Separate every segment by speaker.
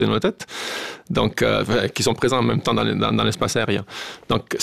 Speaker 1: de nos têtes, donc qui sont présents en même temps dans l'espace aérien. Donc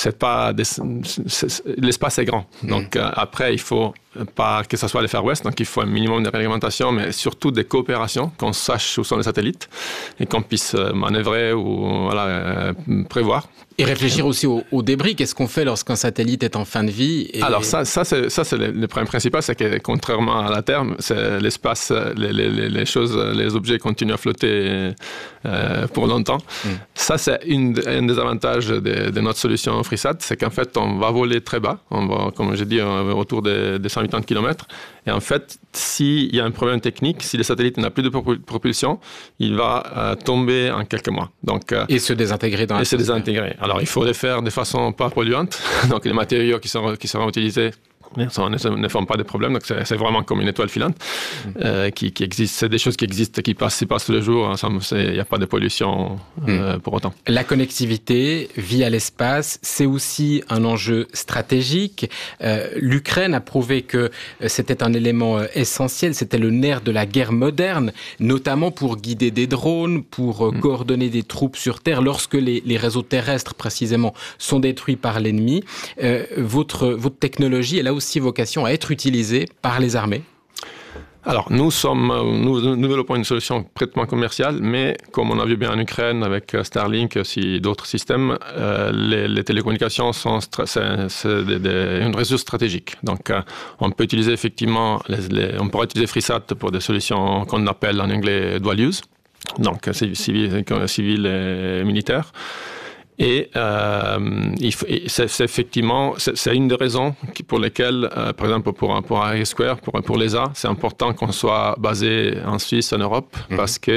Speaker 1: l'espace est grand. Donc après, il faut pas que ce soit les Far West, donc il faut un minimum de réglementation, mais surtout des coopérations, qu'on sache où sont les satellites et qu'on puisse manœuvrer ou prévoir.
Speaker 2: Et réfléchir aussi aux débris. Qu'est-ce qu'on fait lorsqu'un satellite est en fin de vie
Speaker 1: Alors ça c'est le problème principal, c'est que contrairement à la Terre, c'est l'espace, les objets continuent à flotter pour longtemps. Ça, c'est un des avantages de notre solution FreeSat, c'est qu'en fait, on va voler très bas, on va, comme j'ai dit, autour des 180 km. Et en fait, s'il y a un problème technique, si le satellite n'a plus de propulsion, il va tomber en quelques mois. Donc,
Speaker 2: et se désintégrer dans
Speaker 1: se désintégrer. Alors, il faut le faire de façon pas polluante. Donc, les matériaux qui seront utilisés ne font pas de problème. Donc, c'est vraiment comme une étoile filante qui existe. C'est des choses qui existent, qui passent tous les jours. Il n'y a pas de pollution pour autant.
Speaker 2: La connectivité via l'espace, c'est aussi un enjeu stratégique. L'Ukraine a prouvé que c'était un élément essentiel. C'était le nerf de la guerre moderne, notamment pour guider des drones, pour coordonner des troupes sur Terre lorsque les réseaux terrestres, précisément, sont détruits par l'ennemi. Votre technologie, elle a aussi vocation à être utilisée par les armées?
Speaker 1: Alors, nous développons une solution pratiquement commerciale, mais comme on a vu bien en Ukraine avec Starlink et aussi d'autres systèmes, les télécommunications sont une ressource stratégique. Donc, on peut utiliser effectivement, on pourrait utiliser FreeSat pour des solutions qu'on appelle en anglais dual use, donc civil et militaire. Et c'est effectivement, c'est une des raisons pour lesquelles, par exemple, pour IRIS², pour l'ESA, c'est important qu'on soit basé en Suisse, en Europe, parce que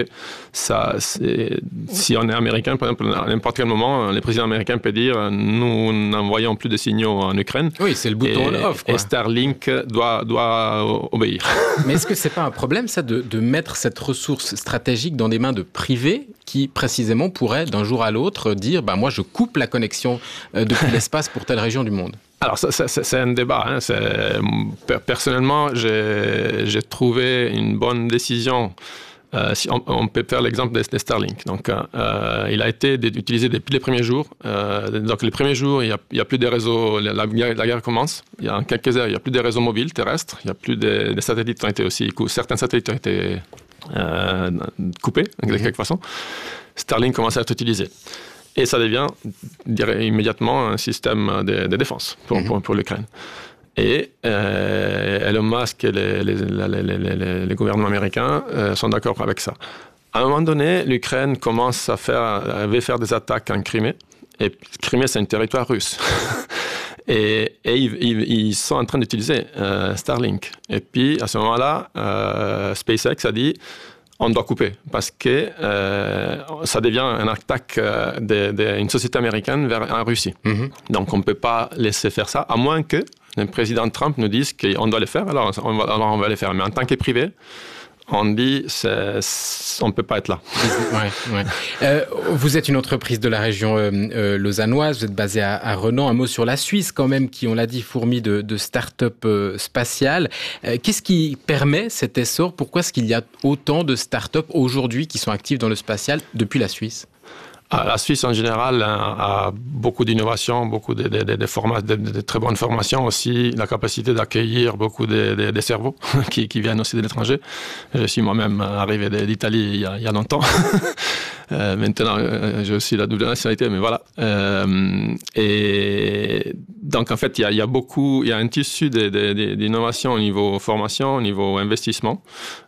Speaker 1: si on est américain, par exemple, à n'importe quel moment, le président américain peut dire nous n'envoyons plus de signaux en Ukraine.
Speaker 2: Oui, c'est le bouton on-off.
Speaker 1: Et Starlink doit obéir.
Speaker 2: Mais est-ce que c'est pas un problème, ça, de mettre cette ressource stratégique dans des mains de privés qui, précisément, pourraient, d'un jour à l'autre, dire moi, je coupe la connexion depuis l'espace pour telle région du monde? Alors,
Speaker 1: c'est un débat. Personnellement, j'ai trouvé une bonne décision. Si on peut faire l'exemple de Starlink. Donc, il a été utilisé depuis les premiers jours. Donc, les premiers jours, il n'y a plus de réseaux. La guerre commence. En quelques heures, il n'y a plus de réseaux mobiles terrestres. Il n'y a plus de satellites qui ont été aussi... Certains satellites ont été coupés, de quelque façon. Starlink commence à être utilisé. Et ça devient immédiatement un système de défense pour l'Ukraine. Et Elon Musk et les gouvernements américains sont d'accord avec ça. À un moment donné, l'Ukraine commence à faire des attaques en Crimée. Et Crimée, c'est un territoire russe. Et ils sont en train d'utiliser Starlink. Et puis, à ce moment-là, SpaceX a dit on doit couper parce que ça devient une attaque d'une société américaine en Russie. Donc, on ne peut pas laisser faire ça, à moins que le président Trump nous dise qu'on doit le faire, alors on va le faire. Mais en tant que privé, on dit on ne peut pas être là.
Speaker 2: Vous êtes une entreprise de la région lausannoise, vous êtes basé à Renan. Un mot sur la Suisse quand même, qui, on l'a dit, fourmille de start-up spatiales. Qu'est-ce qui permet cet essor? Pourquoi est-ce qu'il y a autant de start-up aujourd'hui qui sont actives dans le spatial depuis la Suisse?
Speaker 1: La Suisse, en général, a beaucoup d'innovations, beaucoup de très bonnes formations, aussi la capacité d'accueillir beaucoup de cerveaux qui viennent aussi de l'étranger. Je suis moi-même arrivé d'Italie il y a longtemps. Maintenant, j'ai aussi la double nationalité, mais voilà. Et donc, en fait, il y a un tissu d'innovation au niveau formation, au niveau investissement.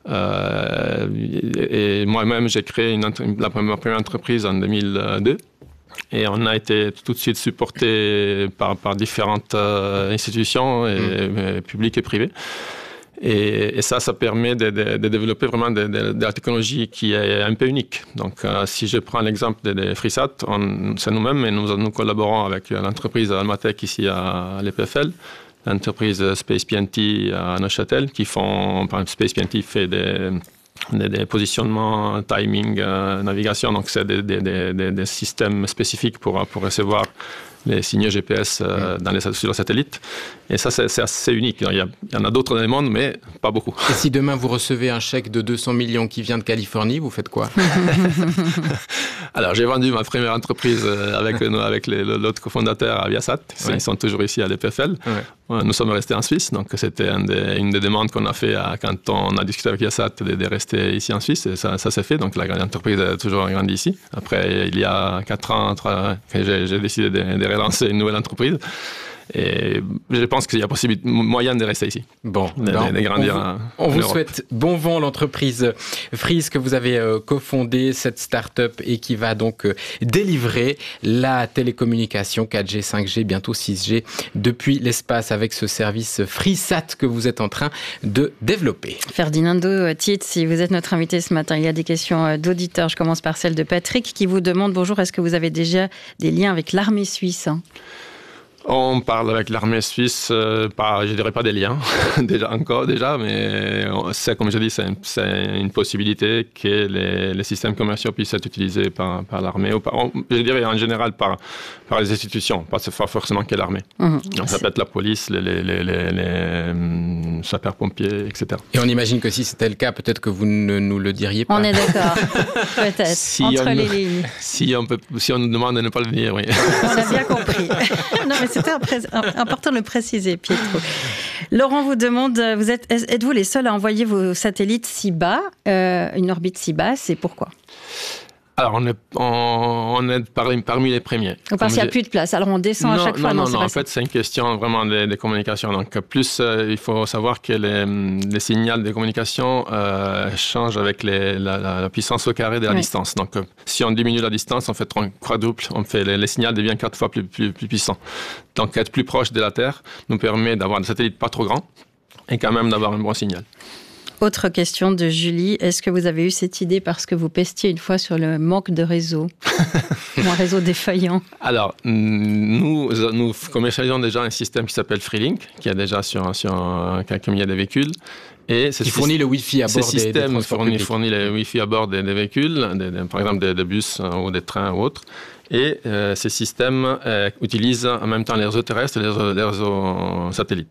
Speaker 1: Et moi-même, j'ai créé ma première entreprise en 2002. Et on a été tout de suite supporté par différentes institutions, publiques et privées. Et ça permet de développer vraiment de la technologie qui est un peu unique. Donc, si je prends l'exemple de FreeSat, c'est nous-mêmes, et nous collaborons avec l'entreprise Almatech ici à l'EPFL, l'entreprise Space PNT à Neuchâtel, qui font, par exemple, Space PNT fait des positionnements, timing, navigation. Donc, c'est des systèmes spécifiques pour recevoir les signaux GPS sur le satellite. Et ça, c'est assez unique. Il y en a d'autres dans le monde, mais pas beaucoup.
Speaker 2: Et si demain vous recevez un chèque de 200 millions qui vient de Californie, vous faites quoi?
Speaker 1: Alors, j'ai vendu ma première entreprise avec l'autre cofondateur à Viasat. Ils sont toujours ici à l'EPFL. Ouais. Nous sommes restés en Suisse, donc c'était une des demandes qu'on a fait quand on a discuté avec Viasat de rester ici en Suisse. Et ça s'est fait, donc l'entreprise a toujours grandi ici. Après, il y a 4 ans, j'ai décidé de relancer une nouvelle entreprise. Et je pense qu'il y a moyen de rester ici.
Speaker 2: Bon,
Speaker 1: de grandir
Speaker 2: on vous souhaite bon vent, l'entreprise Freeze que vous avez cofondée, cette start-up, et qui va donc délivrer la télécommunication 4G, 5G, bientôt 6G depuis l'espace avec ce service FreeSat que vous êtes en train de développer.
Speaker 3: Ferdinando Tietz, si vous êtes notre invité ce matin, il y a des questions d'auditeurs. Je commence par celle de Patrick qui vous demande: bonjour, est-ce que vous avez déjà des liens avec l'armée suisse?
Speaker 1: On parle avec l'armée suisse, je dirais pas des liens, déjà, mais c'est, comme je dis, c'est une possibilité que les systèmes commerciaux puissent être utilisés par l'armée, ou je dirais en général par les institutions, pas forcément que l'armée. Donc, ça peut être la police, les sapeurs-pompiers, etc.
Speaker 2: Et on imagine que si c'était le cas, peut-être que vous ne nous le diriez pas.
Speaker 3: On est d'accord, peut-être, entre les lignes.
Speaker 1: Si on nous demande de ne pas le dire, oui.
Speaker 3: On a bien compris. Non, mais c'était important de le préciser, Pietro. Laurent vous demande, êtes-vous les seuls à envoyer vos satellites si bas, une orbite si basse, et pourquoi?
Speaker 1: Alors, on est parmi les premiers.
Speaker 3: Parce qu'il n'y a plus de place. Alors, on descend à chaque fois.
Speaker 1: Non. En fait, c'est une question vraiment de communication. Donc, plus, il faut savoir que les signaux de communication changent avec la puissance au carré de la distance. Donc, si on diminue la distance, on fait quadruple. Les signaux deviennent 4 fois plus puissants. Donc, être plus proche de la Terre nous permet d'avoir des satellites pas trop grands et quand même d'avoir un bon signal.
Speaker 3: Autre question de Julie. Est-ce que vous avez eu cette idée parce que vous pestiez une fois sur le manque de réseau ou un réseau défaillant? Alors,
Speaker 1: nous commercialisons déjà un système qui s'appelle Freelink, qui est déjà sur quelques milliers de véhicules.
Speaker 2: Et qui fournit le Wi-Fi à bord des transports publics.
Speaker 1: Fournit le Wi-Fi à bord des véhicules, par exemple des bus ou des trains ou autres. Et ces systèmes utilisent en même temps les réseaux terrestres et les réseaux satellites.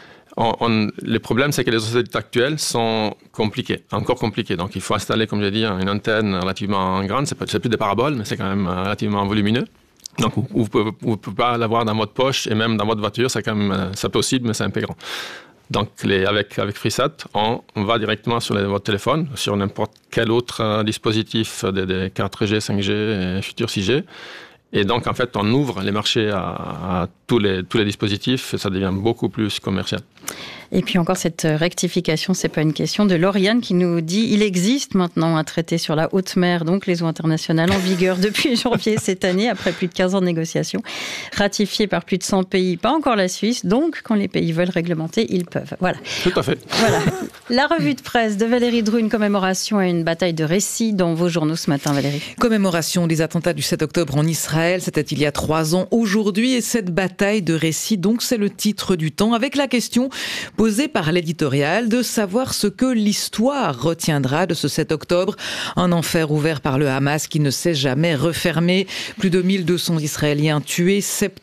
Speaker 1: Le problème, c'est que les satellites actuels sont encore compliqués. Donc, il faut installer, comme j'ai dit, une antenne relativement grande. C'est plus des paraboles, mais c'est quand même relativement volumineux. Donc, vous ne pouvez pas l'avoir dans votre poche et même dans votre voiture. C'est possible, mais c'est un peu grand. Donc, avec FreeSat, on va directement sur votre téléphone, sur n'importe quel autre dispositif de 4G, 5G et futur 6G. Et donc, en fait, on ouvre les marchés à tous les dispositifs et ça devient beaucoup plus commercial.
Speaker 3: Et puis encore cette rectification, c'est pas une question, de Lauriane qui nous dit: il existe maintenant un traité sur la haute mer, donc les eaux internationales, en vigueur depuis janvier cette année, après plus de 15 ans de négociations, ratifié par plus de 100 pays, pas encore la Suisse, donc quand les pays veulent réglementer, ils peuvent. Voilà.
Speaker 1: Tout à fait.
Speaker 3: Voilà. La revue de presse de Valérie Drou, une commémoration à une bataille de récits dans vos journaux ce matin, Valérie.
Speaker 4: Commémoration des attentats du 7 octobre en Israël, c'était il y a 3 ans aujourd'hui, et cette bataille de récits, donc c'est le titre du temps, avec la question posée par l'éditorial de savoir ce que l'histoire retiendra de ce 7 octobre. Un enfer ouvert par le Hamas qui ne s'est jamais refermé. Plus de 1200 Israéliens tués,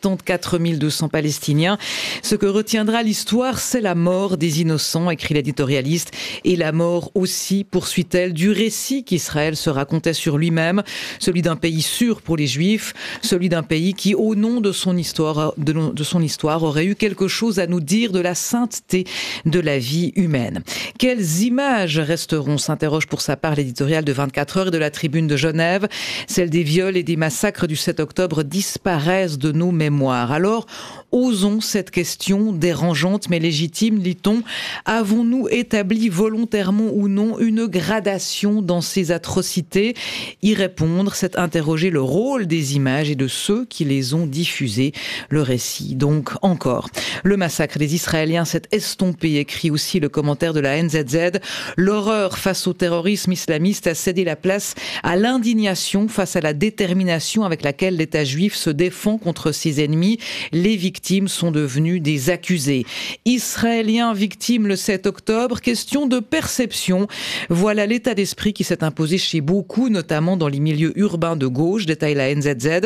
Speaker 4: 74 200 Palestiniens. Ce que retiendra l'histoire, c'est la mort des innocents, écrit l'éditorialiste, et la mort aussi, poursuit-elle, du récit qu'Israël se racontait sur lui-même, celui d'un pays sûr pour les Juifs, celui d'un pays qui, au nom de son histoire, aurait eu quelque chose à nous dire de la sainteté de la vie humaine. Quelles images resteront, s'interroge pour sa part l'éditorial de 24 heures et de la Tribune de Genève. Celles des viols et des massacres du 7 octobre disparaissent de nos mémoires. Alors, osons cette question dérangeante mais légitime, lit-on. Avons-nous établi volontairement ou non une gradation dans ces atrocités? Y répondre, c'est interroger le rôle des images et de ceux qui les ont diffusées. Le récit, donc, encore. Le massacre des Israéliens s'est estompé, écrit aussi le commentaire de la NZZ. L'horreur face au terrorisme islamiste a cédé la place à l'indignation face à la détermination avec laquelle l'État juif se défend contre ses ennemis. Les victimes sont devenues des accusés. Israéliens victimes le 7 octobre, question de perception. Voilà l'état d'esprit qui s'est imposé chez beaucoup, notamment dans les milieux urbains de gauche, détaille la NZZ.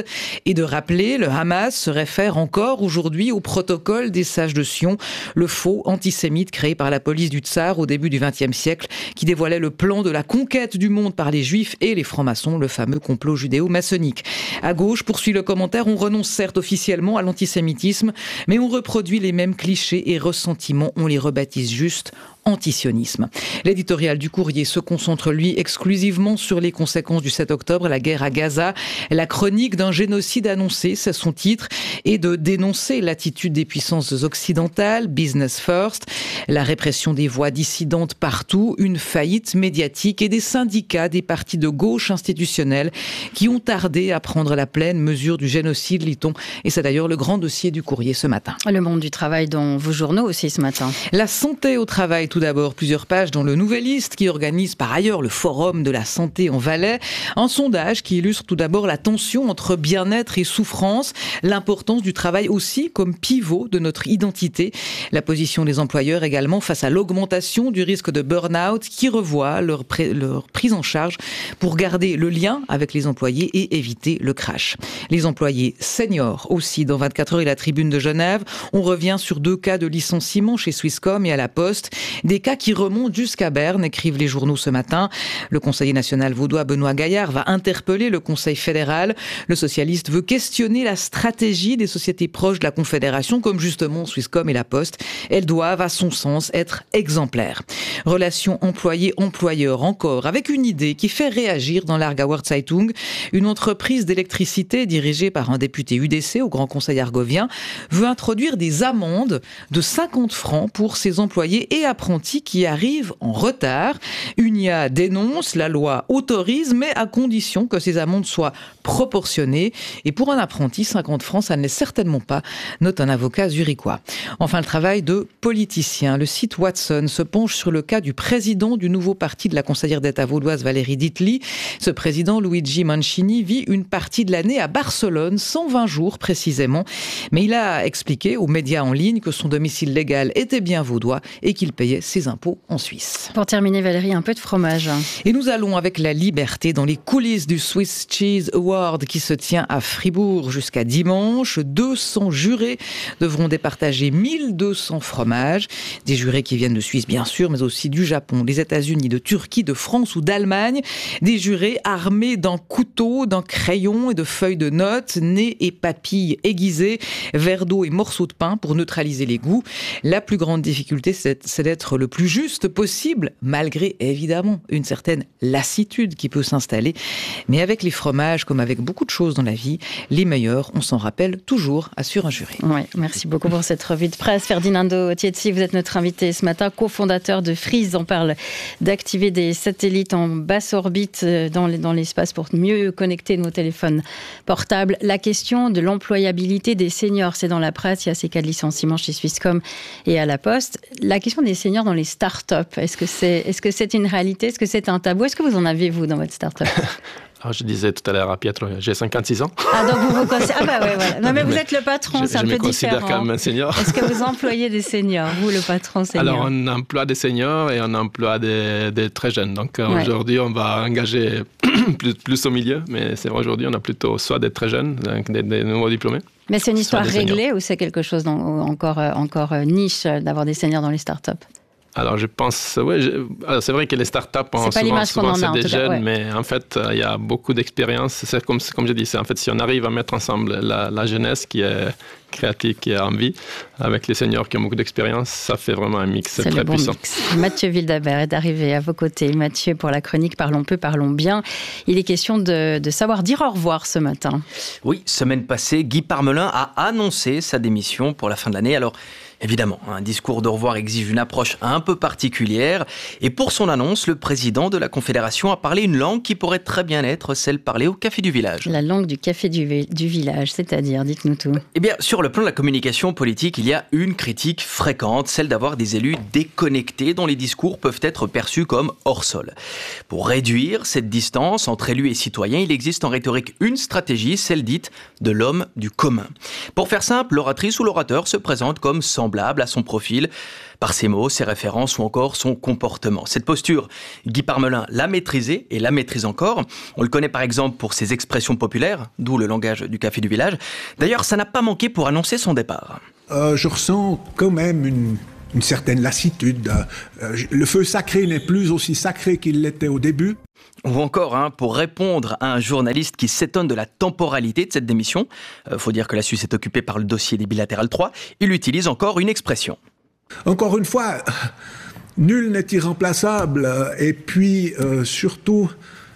Speaker 4: et de rappeler, le Hamas se réfère encore aujourd'hui au protocole des sages de Sion, le faux antisémite créé par la police du Tsar au début du XXe siècle, qui dévoilait le plan de la conquête du monde par les Juifs et les francs-maçons, le fameux complot judéo-maçonnique. À gauche, poursuit le commentaire, on renonce certes officiellement à l'antisémitisme, mais on reproduit les mêmes clichés et ressentiments, on les rebaptise juste antisionisme. L'éditorial du Courrier se concentre, lui, exclusivement sur les conséquences du 7 octobre, la guerre à Gaza, la chronique d'un génocide annoncé, c'est son titre, et de dénoncer l'attitude des puissances occidentales, business first, la répression des voix dissidentes partout, une faillite médiatique et des syndicats, des partis de gauche institutionnels qui ont tardé à prendre la pleine mesure du génocide, lit-on. Et c'est d'ailleurs le grand dossier du Courrier ce matin.
Speaker 3: Le monde du travail dans vos journaux aussi ce matin.
Speaker 4: La santé au travail, tout d'abord, plusieurs pages dans le Nouvelliste qui organise par ailleurs le Forum de la santé en Valais. Un sondage qui illustre tout d'abord la tension entre bien-être et souffrance, l'importance du travail aussi comme pivot de notre identité, la position des employeurs également face à l'augmentation du risque de burn-out qui revoit leur prise en charge pour garder le lien avec les employés et éviter le crash. Les employés seniors aussi dans 24 heures et la Tribune de Genève. On revient sur 2 cas de licenciement chez Swisscom et à la Poste. Des cas qui remontent jusqu'à Berne, écrivent les journaux ce matin. Le conseiller national vaudois Benoît Gaillard va interpeller le Conseil fédéral. Le socialiste veut questionner la stratégie des sociétés proches de la Confédération, comme justement Swisscom et la Poste. Elles doivent, à son sens, être exemplaires. Relation employé-employeur encore, avec une idée qui fait réagir dans l'Aargauer Zeitung. Une entreprise d'électricité dirigée par un député UDC au Grand Conseil argovien veut introduire des amendes de 50 francs pour ses employés et apprentis qui arrivent en retard. Unia dénonce, la loi autorise, mais à condition que ces amendes soient proportionnées. Et pour un apprenti, 50 francs, ça ne l'est certainement pas, note un avocat zurichois. Enfin, le travail de politicien. Le site Watson se penche sur le cas du président du nouveau parti de la conseillère d'État vaudoise Valérie Ditli. Ce président, Luigi Mancini, vit une partie de l'année à Barcelone, 120 jours précisément. Mais il a expliqué aux médias en ligne que son domicile légal était bien vaudois et qu'il payait ses impôts en Suisse.
Speaker 3: Pour terminer, Valérie, un peu de fromage.
Speaker 4: Et nous allons avec la liberté dans les coulisses du Swiss Cheese Award qui se tient à Fribourg jusqu'à dimanche. 200 jurés devront départager 1200 fromages. Des jurés qui viennent de Suisse, bien sûr, mais aussi du Japon, des États-Unis, de Turquie, de France ou d'Allemagne. Des jurés armés d'un couteau, d'un crayon et de feuilles de notes, nez et papilles aiguisées, verres d'eau et morceaux de pain pour neutraliser les goûts. La plus grande difficulté, c'est d'être le plus juste possible, malgré évidemment une certaine lassitude qui peut s'installer. Mais avec les fromages, comme avec beaucoup de choses dans la vie, les meilleurs, on s'en rappelle toujours, assure un juré.
Speaker 3: Oui, merci beaucoup pour cette revue de presse. Ferdinando Tietzi, vous êtes notre invité ce matin, cofondateur de Freeze. On parle d'activer des satellites en basse orbite dans l'espace pour mieux connecter nos téléphones portables. La question de l'employabilité des seniors, c'est dans la presse, il y a ces cas de licenciement chez Swisscom et à la Poste. La question des seniors dans les start-up, est-ce que c'est une réalité? Est-ce que c'est un tabou? Est-ce que vous en avez, vous, dans votre start-up?
Speaker 1: Alors, je disais tout à l'heure à Pietro, j'ai 56 ans.
Speaker 3: Ah, donc vous considérez... Ah bah ouais, voilà. Non, mais vous êtes le patron, c'est un peu différent.
Speaker 1: Je me considère comme un senior.
Speaker 3: Est-ce que vous employez des seniors, vous, le patron senior?
Speaker 1: Alors, on emploie des seniors et on emploie des très jeunes. Donc, aujourd'hui, on va engager plus au milieu. Mais c'est vrai, aujourd'hui, on a plutôt soit des très jeunes, donc des nouveaux diplômés.
Speaker 3: Mais c'est une histoire réglée ou c'est quelque chose encore niche d'avoir des seniors dans les startups?
Speaker 1: Alors, je pense, c'est vrai que les startups ont souvent c'est des jeunes, mais en fait, il y a beaucoup d'expérience. C'est comme je dis, en fait, si on arrive à mettre ensemble la jeunesse qui est créative, qui a envie, avec les seniors qui ont beaucoup d'expérience, ça fait vraiment un mix très puissant. Mix.
Speaker 3: Mathieu Wildhaber est arrivé à vos côtés. Mathieu, pour la chronique Parlons peu, parlons bien. Il est question de savoir dire au revoir ce matin.
Speaker 5: Oui, semaine passée, Guy Parmelin a annoncé sa démission pour la fin de l'année. Alors, évidemment, un discours d'au revoir exige une approche un peu particulière. Et pour son annonce, le président de la Confédération a parlé une langue qui pourrait très bien être celle parlée au Café du Village.
Speaker 3: La langue du Café du Village, c'est-à-dire, dites-nous tout.
Speaker 5: Eh bien, sur le plan de la communication politique, il y a une critique fréquente, celle d'avoir des élus déconnectés dont les discours peuvent être perçus comme hors sol. Pour réduire cette distance entre élus et citoyens, il existe en rhétorique une stratégie, celle dite de l'homme du commun. Pour faire simple, l'oratrice ou l'orateur se présente comme sans semblable à son profil, par ses mots, ses références ou encore son comportement. Cette posture, Guy Parmelin l'a maîtrisée et la maîtrise encore. On le connaît par exemple pour ses expressions populaires, d'où le langage du café du village. D'ailleurs, ça n'a pas manqué pour annoncer son départ.
Speaker 6: Je ressens quand même une certaine lassitude. Le feu sacré n'est plus aussi sacré qu'il l'était au début.
Speaker 5: Ou encore, pour répondre à un journaliste qui s'étonne de la temporalité de cette démission, faut dire que la Suisse est occupée par le dossier des bilatérales 3, il utilise encore une expression.
Speaker 6: Encore une fois, nul n'est irremplaçable. Et puis, surtout,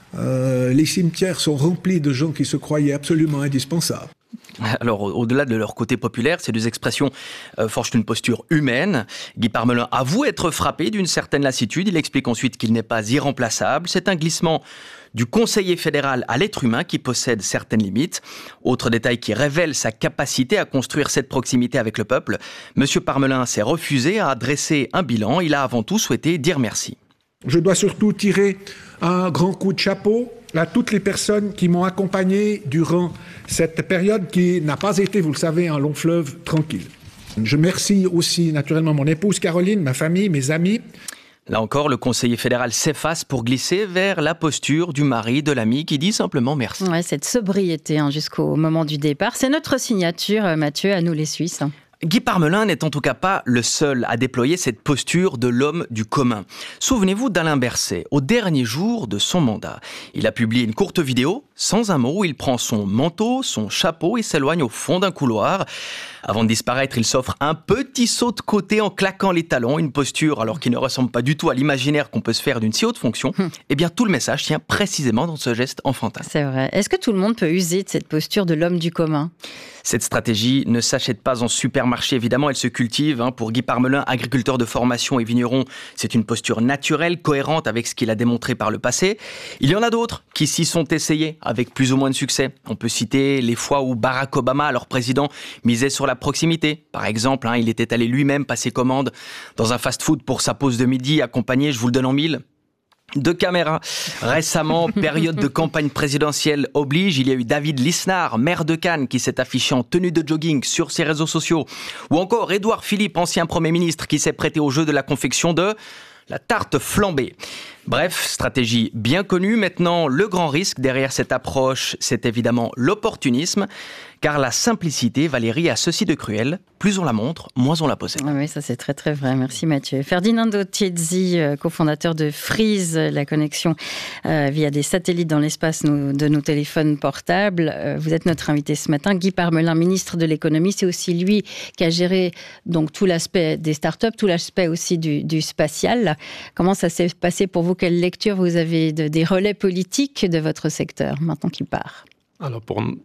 Speaker 6: les cimetières sont remplis de gens qui se croyaient absolument indispensables.
Speaker 5: Alors, au-delà de leur côté populaire, ces deux expressions forgent une posture humaine. Guy Parmelin avoue être frappé d'une certaine lassitude. Il explique ensuite qu'il n'est pas irremplaçable. C'est un glissement du conseiller fédéral à l'être humain qui possède certaines limites. Autre détail qui révèle sa capacité à construire cette proximité avec le peuple. Monsieur Parmelin s'est refusé à dresser un bilan. Il a avant tout souhaité dire merci.
Speaker 6: Je dois surtout tirer un grand coup de chapeau à toutes les personnes qui m'ont accompagné durant cette période qui n'a pas été, vous le savez, un long fleuve tranquille. Je remercie aussi naturellement mon épouse Caroline, ma famille, mes amis.
Speaker 5: Là encore, le conseiller fédéral s'efface pour glisser vers la posture du mari de l'ami qui dit simplement merci.
Speaker 3: Ouais, cette sobriété jusqu'au moment du départ, c'est notre signature, Mathieu, à nous les Suisses.
Speaker 5: Guy Parmelin n'est en tout cas pas le seul à déployer cette posture de l'homme du commun. Souvenez-vous d'Alain Berset, au dernier jour de son mandat. Il a publié une courte vidéo, sans un mot, où il prend son manteau, son chapeau et s'éloigne au fond d'un couloir. Avant de disparaître, il s'offre un petit saut de côté en claquant les talons, une posture alors qui ne ressemble pas du tout à l'imaginaire qu'on peut se faire d'une si haute fonction. Eh bien, tout le message tient précisément dans ce geste enfantin.
Speaker 3: C'est vrai. Est-ce que tout le monde peut user de cette posture de l'homme du commun ?
Speaker 5: Cette stratégie ne s'achète pas en supermarché, évidemment, elle se cultive. Pour Guy Parmelin, agriculteur de formation et vigneron, c'est une posture naturelle, cohérente avec ce qu'il a démontré par le passé. Il y en a d'autres qui s'y sont essayés avec plus ou moins de succès. On peut citer les fois où Barack Obama, alors président, misait sur la proximité. Par exemple, il était allé lui-même passer commande dans un fast-food pour sa pause de midi, accompagné, je vous le donne en mille, de caméras. Récemment, période de campagne présidentielle oblige, il y a eu David Lisnard, maire de Cannes, qui s'est affiché en tenue de jogging sur ses réseaux sociaux. Ou encore Édouard Philippe, ancien Premier ministre, qui s'est prêté au jeu de la confection de la tarte flambée. Bref, stratégie bien connue. Maintenant, le grand risque derrière cette approche, c'est évidemment l'opportunisme. Car la simplicité, Valérie, a ceci de cruel. Plus on la montre, moins on la possède.
Speaker 3: Oui, ça c'est très très vrai. Merci Mathieu. Ferdinando Tiezzi, cofondateur de Freeze, la connexion via des satellites dans l'espace de nos téléphones portables. Vous êtes notre invité ce matin. Guy Parmelin, ministre de l'économie, c'est aussi lui qui a géré donc tout l'aspect des startups, tout l'aspect aussi du spatial. Comment ça s'est passé pour vous ? Quelle lecture vous avez des relais politiques de votre secteur maintenant qu'il part ?
Speaker 1: Alors,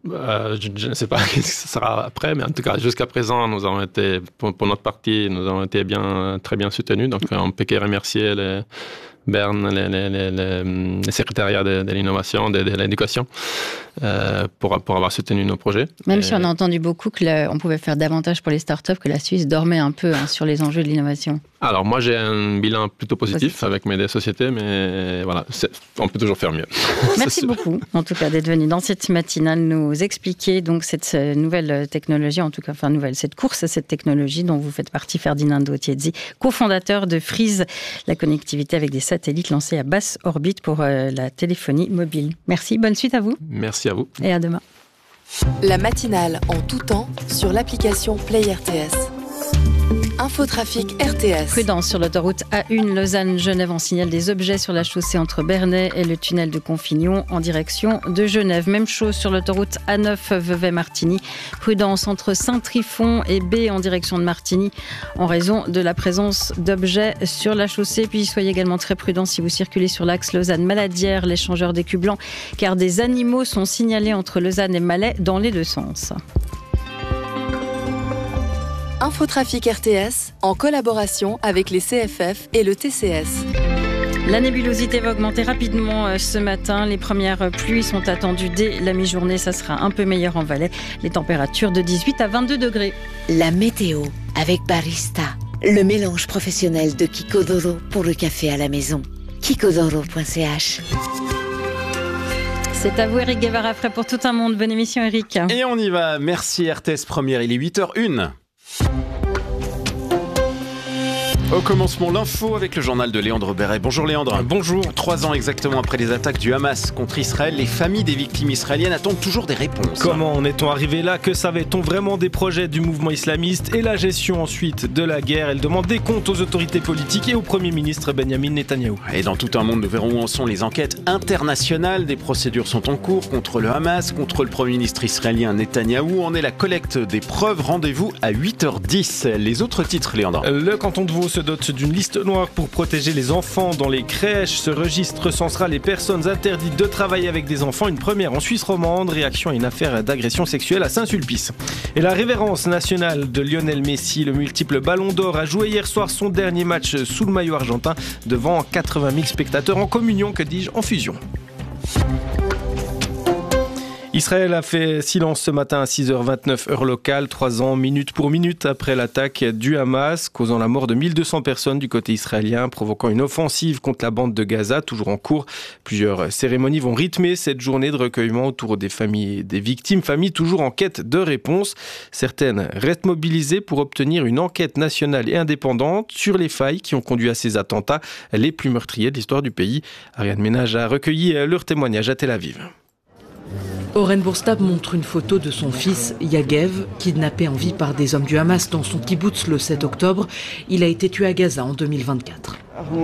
Speaker 1: je ne sais pas ce que ce sera après, mais en tout cas, jusqu'à présent, nous avons été, pour notre partie, nous avons été très bien soutenus. Donc, on peut que remercier les Berne, les secrétariats de l'innovation, de l'éducation, pour avoir soutenu nos projets.
Speaker 3: Même si on a entendu beaucoup qu'on pouvait faire davantage pour les startups, que la Suisse dormait un peu sur les enjeux de l'innovation.
Speaker 1: Alors, moi, j'ai un bilan plutôt positif avec mes deux sociétés, mais voilà, on peut toujours faire mieux.
Speaker 3: Merci beaucoup, en tout cas, d'être venu dans cette matinale nous expliquer donc cette nouvelle technologie, en tout cas, cette course à cette technologie dont vous faites partie, Ferdinando Tiezzi, cofondateur de Freeze, la connectivité avec des satellites lancés à basse orbite pour la téléphonie mobile. Merci, bonne suite à vous.
Speaker 1: Merci à vous.
Speaker 3: Et à demain.
Speaker 7: La matinale en tout temps sur l'application Play RTS. Infotrafic RTS.
Speaker 3: Prudence sur l'autoroute A1 Lausanne-Genève. On signale des objets sur la chaussée entre Bernay et le tunnel de Confignon en direction de Genève. Même chose sur l'autoroute A9 Vevey-Martigny. Prudence entre Saint-Trifon et B en direction de Martigny en raison de la présence d'objets sur la chaussée. Puis soyez également très prudents si vous circulez sur l'axe Lausanne-Maladière, l'échangeur d'écus blancs, car des animaux sont signalés entre Lausanne et Malais dans les deux sens.
Speaker 7: Infotrafic RTS, en collaboration avec les CFF et le TCS.
Speaker 3: La nébulosité va augmenter rapidement ce matin. Les premières pluies sont attendues dès la mi-journée. Ça sera un peu meilleur en Valais. Les températures de 18 à 22 degrés.
Speaker 8: La météo avec Barista, le mélange professionnel de Kikodoro pour le café à la maison. Kikodoro.ch.
Speaker 3: C'est à vous, Eric Guevara, frais pour tout un monde. Bonne émission, Eric.
Speaker 9: Et on y va. Merci RTS Première. Il est 8h01. Au commencement, l'info avec le journal de Léandre Béret. Bonjour Léandre.
Speaker 10: Bonjour.
Speaker 9: 3 ans exactement après les attaques du Hamas contre Israël, les familles des victimes israéliennes attendent toujours des réponses.
Speaker 10: Comment en est-on arrivé là? Que savait-on vraiment des projets du mouvement islamiste et la gestion ensuite de la guerre? Elle demande des comptes aux autorités politiques et au Premier ministre Benyamin Netanyahou.
Speaker 9: Et dans tout un monde, nous verrons où en sont les enquêtes internationales. Des procédures sont en cours contre le Hamas, contre le Premier ministre israélien Netanyahou. En est la collecte des preuves. Rendez-vous à 8h10. Les autres titres, Léandre.
Speaker 10: Le canton de Vaud se dote d'une liste noire pour protéger les enfants dans les crèches. Ce registre recensera les personnes interdites de travailler avec des enfants. Une première en Suisse romande. Réaction à une affaire d'agression sexuelle à Saint-Sulpice. Et la révérence nationale de Lionel Messi, le multiple ballon d'or, a joué hier soir son dernier match sous le maillot argentin devant 80 000 spectateurs en communion, que dis-je, en fusion. Israël a fait silence ce matin à 6h29 heure locale, 3 ans minute pour minute après l'attaque du Hamas, causant la mort de 1200 personnes du côté israélien, provoquant une offensive contre la bande de Gaza, toujours en cours. Plusieurs cérémonies vont rythmer cette journée de recueillement autour des familles des victimes, familles toujours en quête de réponses. Certaines restent mobilisées pour obtenir une enquête nationale et indépendante sur les failles qui ont conduit à ces attentats les plus meurtriers de l'histoire du pays. Ariane Ménage a recueilli leur témoignage à Tel Aviv.
Speaker 11: Oren Bourstab montre une photo de son fils Yagev, kidnappé en vie par des hommes du Hamas dans son kibboutz le 7 octobre. Il a été tué à Gaza en 2024.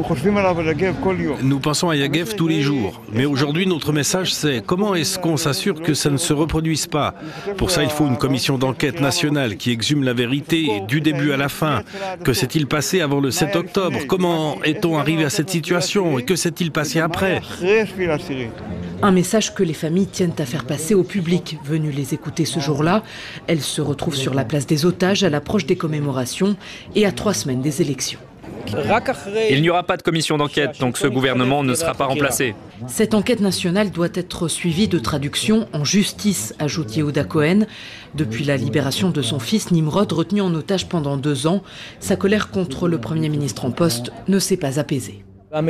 Speaker 12: Nous pensons à Yagev tous les jours. Mais aujourd'hui, notre message, c'est comment est-ce qu'on s'assure que ça ne se reproduise pas? Pour ça, il faut une commission d'enquête nationale qui exhume la vérité du début à la fin. Que s'est-il passé avant le 7 octobre? Comment est-on arrivé à cette situation? Et que s'est-il passé après?
Speaker 11: Un message que les familles tiennent à faire passer au public venu les écouter ce jour-là. Elles se retrouvent sur la place des otages à l'approche des commémorations et à 3 semaines des élections.
Speaker 13: Il n'y aura pas de commission d'enquête, donc ce gouvernement ne sera pas remplacé.
Speaker 11: Cette enquête nationale doit être suivie de traduction en justice, ajoute Yehuda Cohen. Depuis la libération de son fils Nimrod, retenu en otage pendant 2 ans, sa colère contre le Premier ministre en poste ne s'est pas apaisée.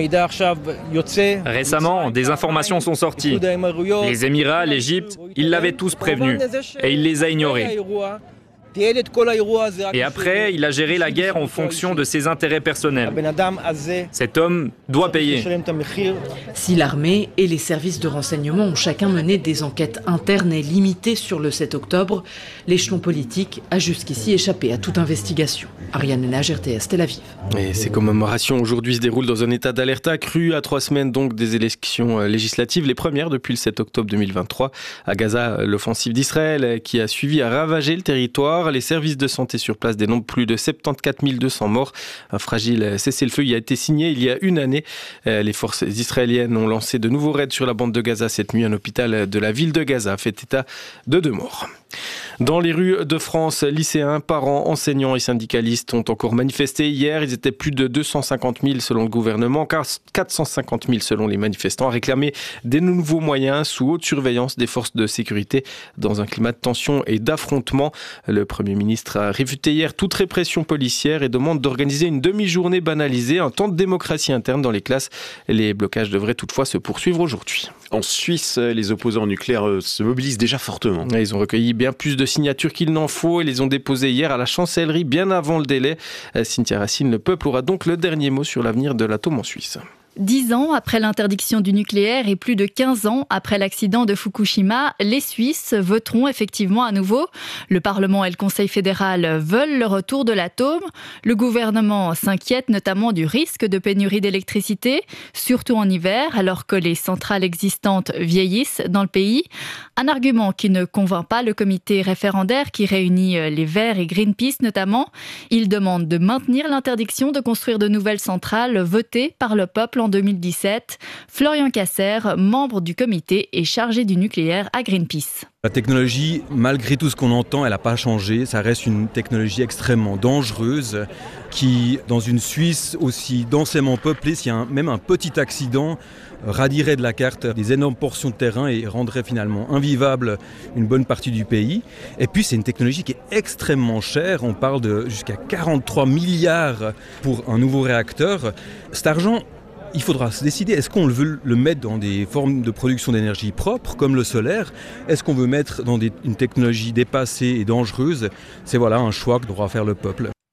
Speaker 13: Récemment, des informations sont sorties. Les Émirats, l'Égypte, ils l'avaient tous prévenu et il les a ignorés. Et après, il a géré la guerre en fonction de ses intérêts personnels. Cet homme doit payer.
Speaker 11: Si l'armée et les services de renseignement ont chacun mené des enquêtes internes et limitées sur le 7 octobre, l'échelon politique a jusqu'ici échappé à toute investigation. Ariane Ménage, RTS, Tel Aviv.
Speaker 10: Et ces commémorations aujourd'hui se déroulent dans un état d'alerte accru à 3 semaines donc des élections législatives, les premières depuis le 7 octobre 2023. À Gaza, l'offensive d'Israël qui a suivi a ravagé le territoire. Les services de santé sur place dénombrent plus de 74 200 morts. Un fragile cessez-le-feu y a été signé il y a 1 année. Les forces israéliennes ont lancé de nouveaux raids sur la bande de Gaza cette nuit. Un hôpital de la ville de Gaza fait état de 2 morts. Dans les rues de France, lycéens, parents, enseignants et syndicalistes ont encore manifesté hier. Ils étaient plus de 250 000 selon le gouvernement, 450 000 selon les manifestants, à réclamer des nouveaux moyens sous haute surveillance des forces de sécurité dans un climat de tension et d'affrontement. Le Premier ministre a réfuté hier toute répression policière et demande d'organiser une demi-journée banalisée, un temps de démocratie interne dans les classes. Les blocages devraient toutefois se poursuivre aujourd'hui.
Speaker 9: En Suisse, les opposants au nucléaire se mobilisent déjà fortement.
Speaker 10: Ils ont recueilli bien plus de signatures qu'il n'en faut et les ont déposées hier à la chancellerie bien avant le délai. Cynthia Racine, le peuple aura donc le dernier mot sur l'avenir de l'atome en Suisse.
Speaker 14: 10 ans après l'interdiction du nucléaire et plus de 15 ans après l'accident de Fukushima, les Suisses voteront effectivement à nouveau. Le Parlement et le Conseil fédéral veulent le retour de l'atome. Le gouvernement s'inquiète notamment du risque de pénurie d'électricité, surtout en hiver, alors que les centrales existantes vieillissent dans le pays. Un argument qui ne convainc pas le comité référendaire qui réunit les Verts et Greenpeace notamment. Il demande de maintenir l'interdiction de construire de nouvelles centrales votées par le peuple en 2017. Florian Casser, membre du comité et chargé du nucléaire à Greenpeace.
Speaker 15: La technologie, malgré tout ce qu'on entend, elle n'a pas changé. Ça reste une technologie extrêmement dangereuse qui, dans une Suisse aussi densément peuplée, s'il y a même un petit accident, radierait de la carte des énormes portions de terrain et rendrait finalement invivable une bonne partie du pays. Et puis c'est une technologie qui est extrêmement chère. On parle de jusqu'à 43 milliards pour un nouveau réacteur. Cet argent, il faudra se décider, est-ce qu'on veut le mettre dans des formes de production d'énergie propre, comme le solaire? Est-ce qu'on veut mettre dans une technologie dépassée et dangereuse? C'est un choix que devra faire le peuple.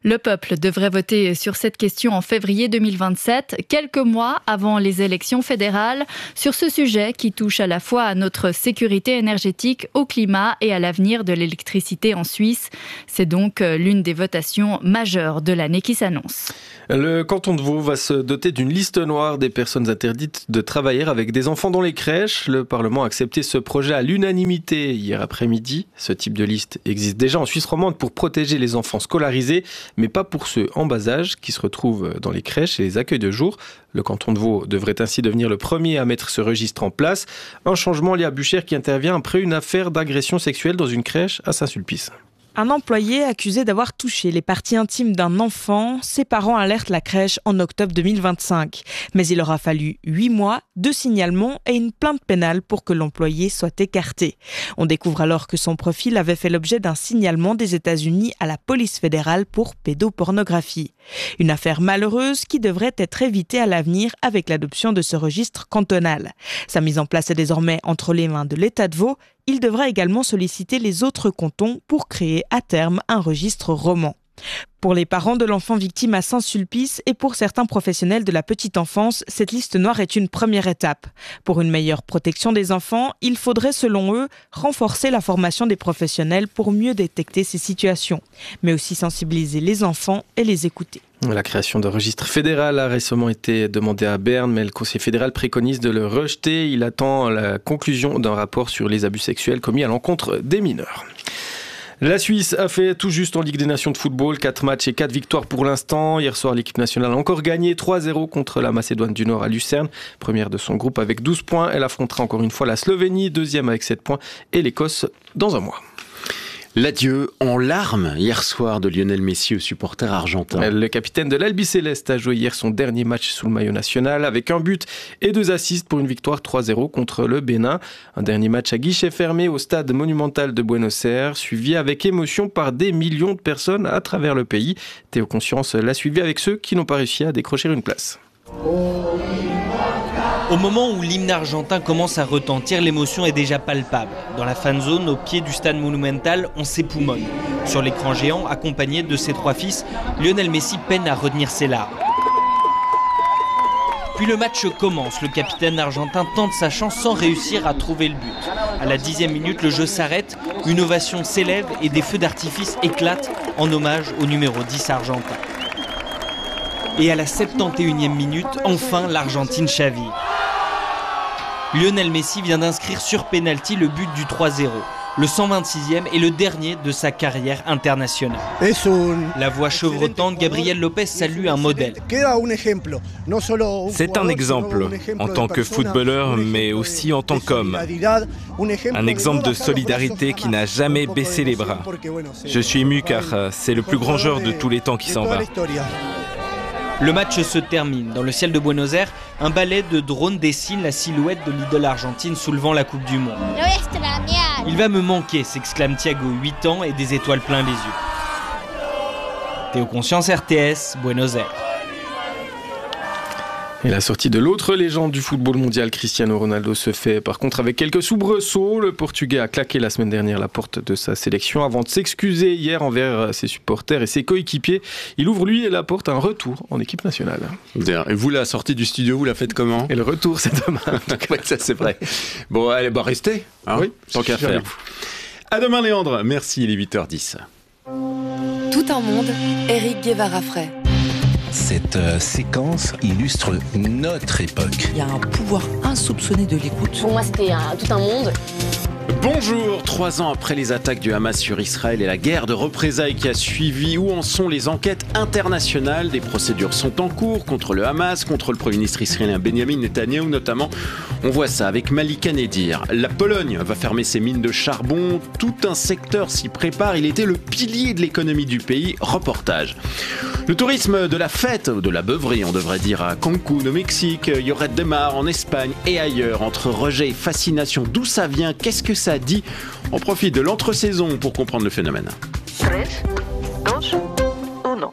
Speaker 14: Le peuple devrait voter sur cette question en février 2027, quelques mois avant les élections fédérales, sur ce sujet qui touche à la fois à notre sécurité énergétique, au climat et à l'avenir de l'électricité en Suisse. C'est donc l'une des votations majeures de l'année qui s'annonce.
Speaker 10: Le canton de Vaud va se doter d'une liste noire des personnes interdites de travailler avec des enfants dans les crèches. Le Parlement a accepté ce projet à l'unanimité hier après-midi. Ce type de liste existe déjà en Suisse romande pour protéger les enfants scolarisés, mais pas pour ceux en bas âge qui se retrouvent dans les crèches et les accueils de jour. Le canton de Vaud devrait ainsi devenir le premier à mettre ce registre en place. Un changement lié à Buchères qui intervient après une affaire d'agression sexuelle dans une crèche à Saint-Sulpice.
Speaker 16: Un employé accusé d'avoir touché les parties intimes d'un enfant, ses parents alertent la crèche en octobre 2025. Mais il aura fallu 8 mois, 2 signalements et une plainte pénale pour que l'employé soit écarté. On découvre alors que son profil avait fait l'objet d'un signalement des États-Unis à la police fédérale pour pédopornographie. Une affaire malheureuse qui devrait être évitée à l'avenir avec l'adoption de ce registre cantonal. Sa mise en place est désormais entre les mains de l'État de Vaud. Il devra également solliciter les autres cantons pour créer à terme un registre roman. Pour les parents de l'enfant victime à Saint-Sulpice et pour certains professionnels de la petite enfance, cette liste noire est une première étape. Pour une meilleure protection des enfants, il faudrait selon eux renforcer la formation des professionnels pour mieux détecter ces situations, mais aussi sensibiliser les enfants et les écouter.
Speaker 10: La création d'un registre fédéral a récemment été demandée à Berne, mais le Conseil fédéral préconise de le rejeter. Il attend la conclusion d'un rapport sur les abus sexuels commis à l'encontre des mineurs. La Suisse a fait tout juste en Ligue des Nations de football, 4 matchs et 4 victoires pour l'instant. Hier soir, l'équipe nationale a encore gagné 3-0 contre la Macédoine du Nord à Lucerne. Première de son groupe avec 12 points. Elle affrontera encore une fois la Slovénie, deuxième avec 7 points, et l'Écosse dans un mois.
Speaker 9: L'adieu en larmes hier soir de Lionel Messi aux supporters argentins.
Speaker 10: Le capitaine de l'Albi Céleste a joué hier son dernier match sous le maillot national avec un but et 2 assists pour une victoire 3-0 contre le Bénin. Un dernier match à guichet fermé au stade monumental de Buenos Aires, suivi avec émotion par des millions de personnes à travers le pays. Théo Conscience l'a suivi avec ceux qui n'ont pas réussi à décrocher une place.
Speaker 17: Au moment où l'hymne argentin commence à retentir, l'émotion est déjà palpable. Dans la fan zone, au pied du stade monumental, on s'époumonne. Sur l'écran géant, accompagné de ses 3 fils, Lionel Messi peine à retenir ses larmes. Puis le match commence. Le capitaine argentin tente sa chance sans réussir à trouver le but. À la 10e minute, le jeu s'arrête, une ovation s'élève et des feux d'artifice éclatent en hommage au numéro 10 argentin. Et à la 71e minute, enfin l'Argentine chavire. Lionel Messi vient d'inscrire sur pénalty le but du 3-0. Le 126e est le dernier de sa carrière internationale. La voix chevrotante, Gabriel Lopez salue un modèle.
Speaker 18: C'est un exemple en tant que footballeur, mais aussi en tant qu'homme. Un exemple de solidarité qui n'a jamais baissé les bras. Je suis ému car c'est le plus grand joueur de tous les temps qui s'en va.
Speaker 17: Le match se termine. Dans le ciel de Buenos Aires, un balai de drones dessine la silhouette de l'idole argentine soulevant la Coupe du Monde. Il va me manquer, s'exclame Thiago, 8 ans et des étoiles plein les yeux. Théo Conscience, RTS, Buenos Aires.
Speaker 10: Et la sortie de l'autre légende du football mondial, Cristiano Ronaldo, se fait par contre avec quelques soubresauts. Le Portugais a claqué la semaine dernière la porte de sa sélection avant de s'excuser hier envers ses supporters et ses coéquipiers. Il ouvre lui la porte à un retour en équipe nationale.
Speaker 9: Et vous, la sortie du studio, vous la faites comment ?
Speaker 10: Et le retour, c'est demain.
Speaker 9: Ouais, ça c'est vrai. Bon, allez, restez. Hein,
Speaker 10: oui,
Speaker 9: tant qu'à faire. À demain Léandre, merci, il est 8h10.
Speaker 7: Tout un monde, Éric Guevara-Frey.
Speaker 19: Cette séquence illustre notre époque.
Speaker 4: Il y a un pouvoir insoupçonné de l'écoute.
Speaker 20: Pour moi, c'était tout un monde.
Speaker 9: Bonjour, 3 ans après les attaques du Hamas sur Israël et la guerre de représailles qui a suivi, où en sont les enquêtes internationales ? Des procédures sont en cours contre le Hamas, contre le Premier ministre israélien Benjamin Netanyahou notamment. On voit ça avec Malika Nedir. La Pologne va fermer ses mines de charbon, tout un secteur s'y prépare, il était le pilier de l'économie du pays. Reportage. Le tourisme de la fête, de la beuverie on devrait dire, à Cancun au Mexique, Lloret de Mar en Espagne et ailleurs, entre rejet et fascination, d'où ça vient, qu'est-ce que ça dit ? On profite de l'entre-saison pour comprendre le phénomène.
Speaker 21: 3, 2, 1.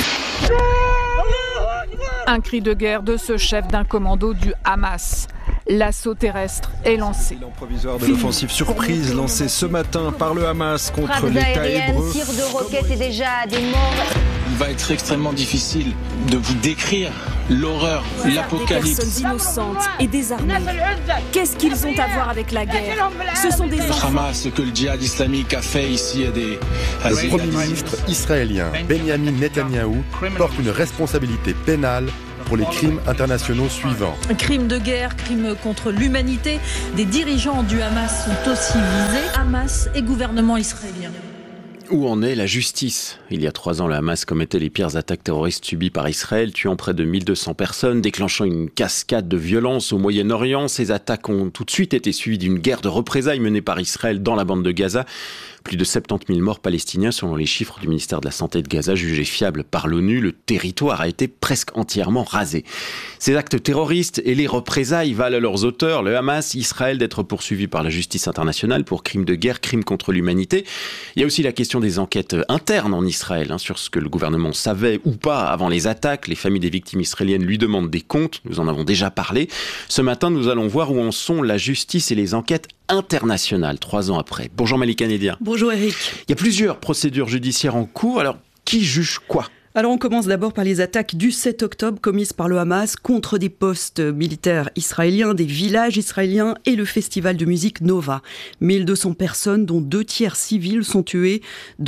Speaker 21: Un cri de guerre de ce chef d'un commando du Hamas. L'assaut terrestre est lancé.
Speaker 22: Bilan provisoire de l'offensive surprise lancée ce matin par le Hamas contre l'État hébreu.
Speaker 23: Tir de roquettes et déjà des morts.
Speaker 2: va être extrêmement difficile de vous décrire l'horreur, l'apocalypse.
Speaker 20: Des personnes innocentes et désarmées. Qu'est-ce qu'ils ont à voir avec la guerre? Ce sont des enfants.
Speaker 2: Le Hamas, ce que le djihad islamique a fait ici à des...
Speaker 23: Le Premier ministre israélien Benjamin Netanyahou porte une responsabilité pénale pour les crimes internationaux suivants.
Speaker 24: Crimes de guerre, crimes contre l'humanité. Des dirigeants du Hamas sont aussi visés. Hamas et gouvernement israélien.
Speaker 9: Où en est la justice ? Il y a 3 ans, le Hamas commettait les pires attaques terroristes subies par Israël, tuant près de 1200 personnes, déclenchant une cascade de violence au Moyen-Orient. Ces attaques ont tout de suite été suivies d'une guerre de représailles menée par Israël dans la bande de Gaza. Plus de 70 000 morts palestiniens selon les chiffres du ministère de la Santé de Gaza, jugés fiables par l'ONU. Le territoire a été presque entièrement rasé. Ces actes terroristes et les représailles valent à leurs auteurs, le Hamas, Israël, d'être poursuivis par la justice internationale pour crimes de guerre, crimes contre l'humanité. Il y a aussi la question des enquêtes internes en Israël, sur ce que le gouvernement savait ou pas avant les attaques. Les familles des victimes israéliennes lui demandent des comptes, nous en avons déjà parlé. Ce matin, nous allons voir où en sont la justice et les enquêtes internationales 3 ans après. Bonjour Malika Nedia.
Speaker 25: Bonjour Eric.
Speaker 9: Il y a plusieurs procédures judiciaires en cours, alors qui juge quoi ?
Speaker 25: Alors on commence d'abord par les attaques du 7 octobre commises par le Hamas contre des postes militaires israéliens, des villages israéliens et le festival de musique Nova. 1200 personnes, dont 2 tiers civils, sont tuées.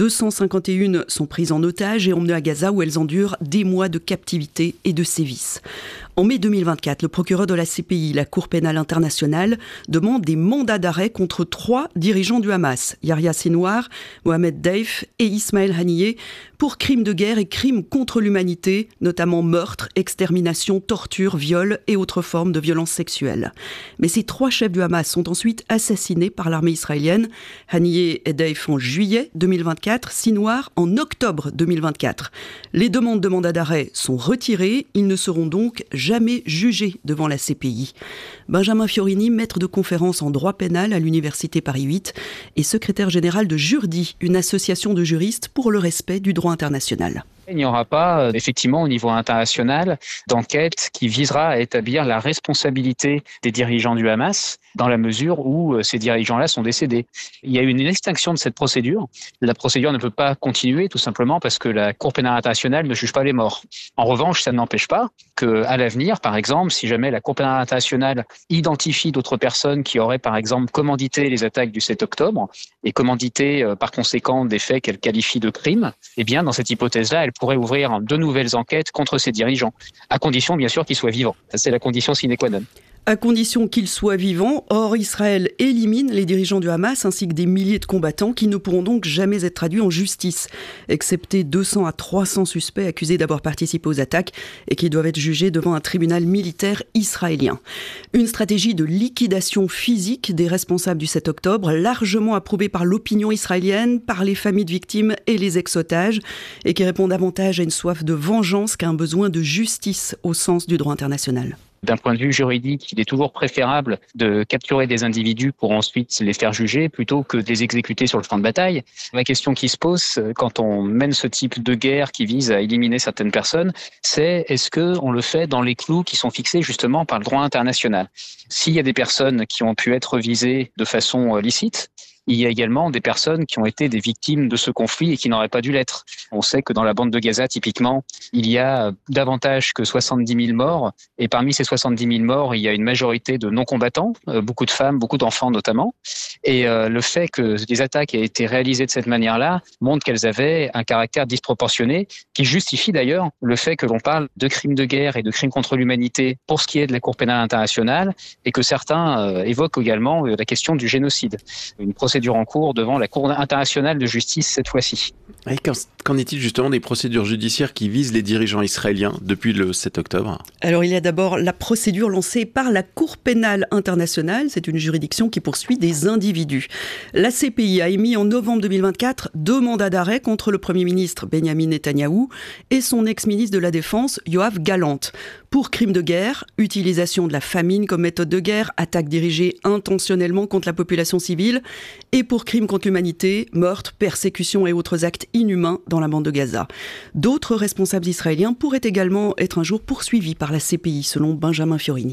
Speaker 25: 251 sont prises en otage et emmenées à Gaza où elles endurent des mois de captivité et de sévices. En mai 2024, le procureur de la CPI, la Cour pénale internationale, demande des mandats d'arrêt contre 3 dirigeants du Hamas, Yahya Sinwar, Mohamed Deif et Ismaël Haniyeh, pour crimes de guerre et crimes contre l'humanité, notamment meurtre, extermination, torture, viol et autres formes de violences sexuelles. Mais ces 3 chefs du Hamas sont ensuite assassinés par l'armée israélienne. Haniyeh et Deif en juillet 2024, Sinwar en octobre 2024. Les demandes de mandat d'arrêt sont retirées, ils ne seront donc jamais jugé devant la CPI. Benjamin Fiorini, maître de conférence en droit pénal à l'Université Paris 8 et secrétaire général de Jurdi, une association de juristes pour le respect du droit international.
Speaker 26: Il n'y aura pas, effectivement, au niveau international, d'enquête qui visera à établir la responsabilité des dirigeants du Hamas dans la mesure où ces dirigeants-là sont décédés. Il y a eu une extinction de cette procédure. La procédure ne peut pas continuer tout simplement parce que la Cour pénale internationale ne juge pas les morts. En revanche, ça n'empêche pas qu'à l'avenir, par exemple, si jamais la Cour pénale internationale identifie d'autres personnes qui auraient, par exemple, commandité les attaques du 7 octobre et commandité, par conséquent, des faits qu'elle qualifie de crimes, eh bien, dans cette hypothèse-là, elle pourrait ouvrir de nouvelles enquêtes contre ces dirigeants, à condition, bien sûr, qu'ils soient vivants. Ça, c'est la condition sine qua non.
Speaker 25: À condition qu'ils soient vivants. Or, Israël élimine les dirigeants du Hamas ainsi que des milliers de combattants qui ne pourront donc jamais être traduits en justice, excepté 200 à 300 suspects accusés d'avoir participé aux attaques et qui doivent être jugés devant un tribunal militaire israélien. Une stratégie de liquidation physique des responsables du 7 octobre, largement approuvée par l'opinion israélienne, par les familles de victimes et les ex-otages, et qui répond davantage à une soif de vengeance qu'à un besoin de justice au sens du droit international.
Speaker 26: D'un point de vue juridique, il est toujours préférable de capturer des individus pour ensuite les faire juger plutôt que de les exécuter sur le champ de bataille. La question qui se pose quand on mène ce type de guerre qui vise à éliminer certaines personnes, c'est est-ce qu'on le fait dans les clous qui sont fixés justement par le droit international ? S'il y a des personnes qui ont pu être visées de façon licite, il y a également des personnes qui ont été des victimes de ce conflit et qui n'auraient pas dû l'être. On sait que dans la bande de Gaza, typiquement, il y a davantage que 70 000 morts. Et parmi ces 70 000 morts, il y a une majorité de non-combattants, beaucoup de femmes, beaucoup d'enfants notamment. Et le fait que les attaques aient été réalisées de cette manière-là montre qu'elles avaient un caractère disproportionné qui justifie d'ailleurs le fait que l'on parle de crimes de guerre et de crimes contre l'humanité pour ce qui est de la Cour pénale internationale et que certains évoquent également la question du génocide. Une procédure en cours devant la Cour internationale de justice cette fois-ci.
Speaker 9: Et qu'en est-il justement des procédures judiciaires qui visent les dirigeants israéliens depuis le 7 octobre ?
Speaker 25: Alors il y a d'abord la procédure lancée par la Cour pénale internationale. C'est une juridiction qui poursuit des individus. La CPI a émis en novembre 2024 2 mandats d'arrêt contre le Premier ministre Benjamin Netanyahou et son ex-ministre de la Défense Yoav Gallant pour crimes de guerre, utilisation de la famine comme méthode de guerre, attaque dirigée intentionnellement contre la population civile et pour crimes contre l'humanité, meurtres, persécutions et autres actes inhumains dans la bande de Gaza. D'autres responsables israéliens pourraient également être un jour poursuivis par la CPI, selon Benjamin Fiorini.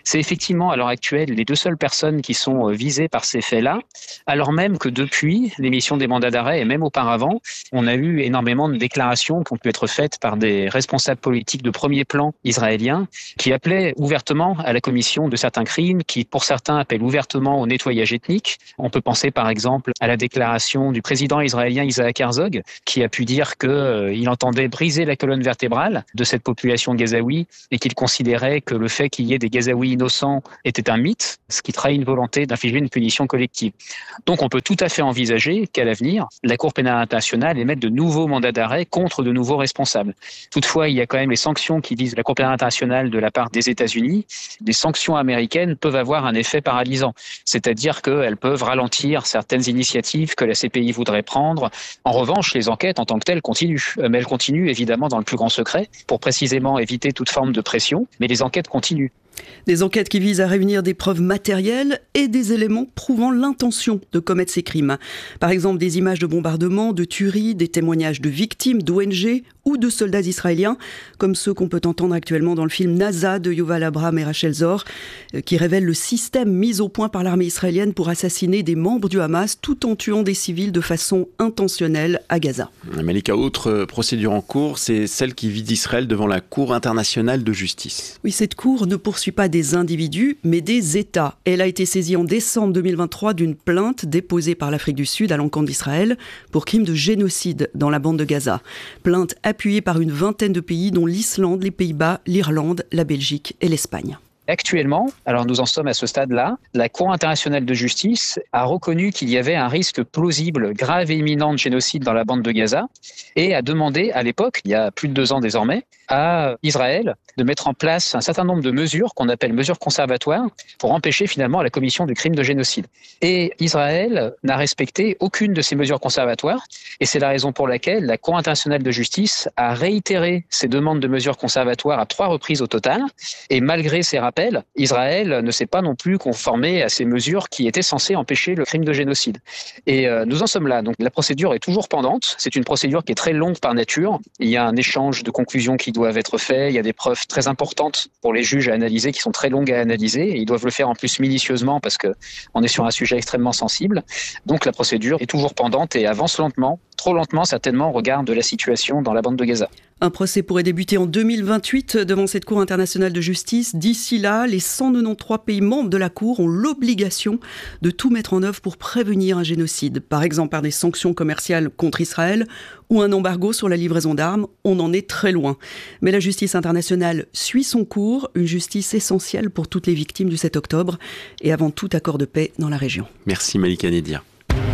Speaker 26: C'est effectivement à l'heure actuelle les 2 seules personnes qui sont visées par ces faits-là, alors même que depuis l'émission des mandats d'arrêt et même auparavant, on a eu énormément de déclarations qui ont pu être faites par des responsables politiques de premier plan israéliens qui appelaient ouvertement à la commission de certains crimes, qui pour certains appellent ouvertement au nettoyage ethnique. On peut penser par exemple à la déclaration du président israélien Isaac Herzog qui a pu dire qu'il entendait briser la colonne vertébrale de cette population gazaoui et qu'il considérait que le fait qu'il y ait des Gazaouis innocents était un mythe, ce qui trahit une volonté d'infliger une punition collective. Donc on peut tout à fait envisager qu'à l'avenir, la Cour pénale internationale émette de nouveaux mandats d'arrêt contre de nouveaux responsables. Toutefois, il y a quand même les sanctions qui visent la Cour pénale internationale de la part des États-Unis. Les sanctions américaines peuvent avoir un effet paralysant, c'est-à-dire qu'elles peuvent ralentir certaines initiatives que la CPI voudrait prendre. En revanche, les enquêtes en tant que telles continuent, mais elles continuent évidemment dans le plus grand secret pour précisément éviter toute forme de pression, mais les enquêtes continuent.
Speaker 25: Des enquêtes qui visent à réunir des preuves matérielles et des éléments prouvant l'intention de commettre ces crimes. Par exemple, des images de bombardements, de tueries, des témoignages de victimes, d'ONG ou de soldats israéliens, comme ceux qu'on peut entendre actuellement dans le film Naza de Yuval Abraham et Rachel Zor, qui révèle le système mis au point par l'armée israélienne pour assassiner des membres du Hamas tout en tuant des civils de façon intentionnelle à Gaza.
Speaker 9: Malika, autre procédure en cours, c'est celle qui vise Israël devant la Cour internationale de justice.
Speaker 25: Oui, cette cour ne poursuit pas des individus, mais des États. Elle a été saisie en décembre 2023 d'une plainte déposée par l'Afrique du Sud à l'encontre d'Israël pour crime de génocide dans la bande de Gaza. Plainte appuyée par une vingtaine de pays, dont l'Islande, les Pays-Bas, l'Irlande, la Belgique et l'Espagne.
Speaker 26: Actuellement, alors nous en sommes à ce stade-là, la Cour internationale de justice a reconnu qu'il y avait un risque plausible, grave et imminent de génocide dans la bande de Gaza et a demandé à l'époque, il y a plus de 2 ans désormais, à Israël de mettre en place un certain nombre de mesures qu'on appelle mesures conservatoires pour empêcher finalement la commission du crime de génocide. Et Israël n'a respecté aucune de ces mesures conservatoires et c'est la raison pour laquelle la Cour internationale de justice a réitéré ces demandes de mesures conservatoires à 3 reprises au total et malgré ces rappels, Israël ne s'est pas non plus conformé à ces mesures qui étaient censées empêcher le crime de génocide. Et nous en sommes là. Donc la procédure est toujours pendante. C'est une procédure qui est très longue par nature. Il y a un échange de conclusions qui doivent être faits. Il y a des preuves très importantes pour les juges à analyser qui sont très longues à analyser. Et ils doivent le faire en plus minutieusement parce qu'on est sur un sujet extrêmement sensible. Donc la procédure est toujours pendante et avance lentement, trop lentement certainement au regard de la situation dans la bande de Gaza.
Speaker 25: Un procès pourrait débuter en 2028 devant cette Cour internationale de justice. D'ici là, les 193 pays membres de la Cour ont l'obligation de tout mettre en œuvre pour prévenir un génocide. Par exemple par des sanctions commerciales contre Israël ou un embargo sur la livraison d'armes. On en est très loin. Mais la justice internationale suit son cours, une justice essentielle pour toutes les victimes du 7 octobre et avant tout accord de paix dans la région.
Speaker 9: Merci Malika Nedir.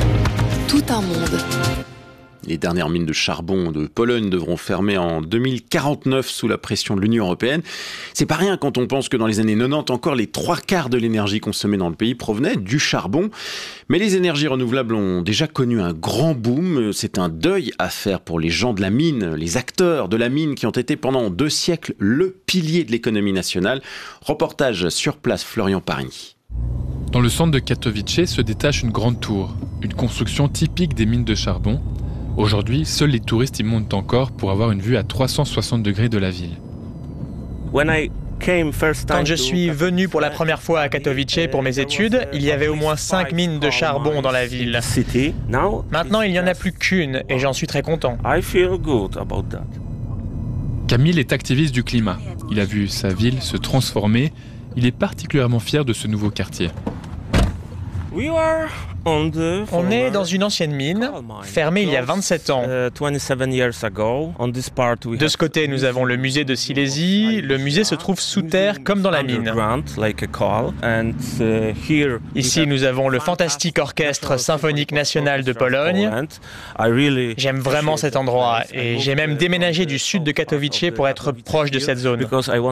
Speaker 7: Tout un monde.
Speaker 9: Les dernières mines de charbon de Pologne devront fermer en 2049 sous la pression de l'Union européenne. C'est pas rien quand on pense que dans les années 90, encore les 3/4 de l'énergie consommée dans le pays provenait du charbon. Mais les énergies renouvelables ont déjà connu un grand boom. C'est un deuil à faire pour les gens de la mine, les acteurs de la mine qui ont été pendant 2 siècles le pilier de l'économie nationale. Reportage sur place, Florian Parigny.
Speaker 1: Dans le centre de Katowice se détache une grande tour, une construction typique des mines de charbon. Aujourd'hui, seuls les touristes y montent encore pour avoir une vue à 360 degrés de la ville.
Speaker 3: Quand je suis venu pour la première fois à Katowice pour mes études, il y avait au moins 5 mines de charbon dans la ville. Maintenant, il n'y en a plus qu'une et j'en suis très content.
Speaker 1: Camille est activiste du climat. Il a vu sa ville se transformer. Il est particulièrement fier de ce nouveau quartier.
Speaker 3: On est dans une ancienne mine, fermée il y a 27 ans. De ce côté, nous avons le musée de Silésie. Le musée se trouve sous terre comme dans la mine. Ici, nous avons le fantastique orchestre symphonique national de Pologne. J'aime vraiment cet endroit et j'ai même déménagé du sud de Katowice pour être proche de cette zone.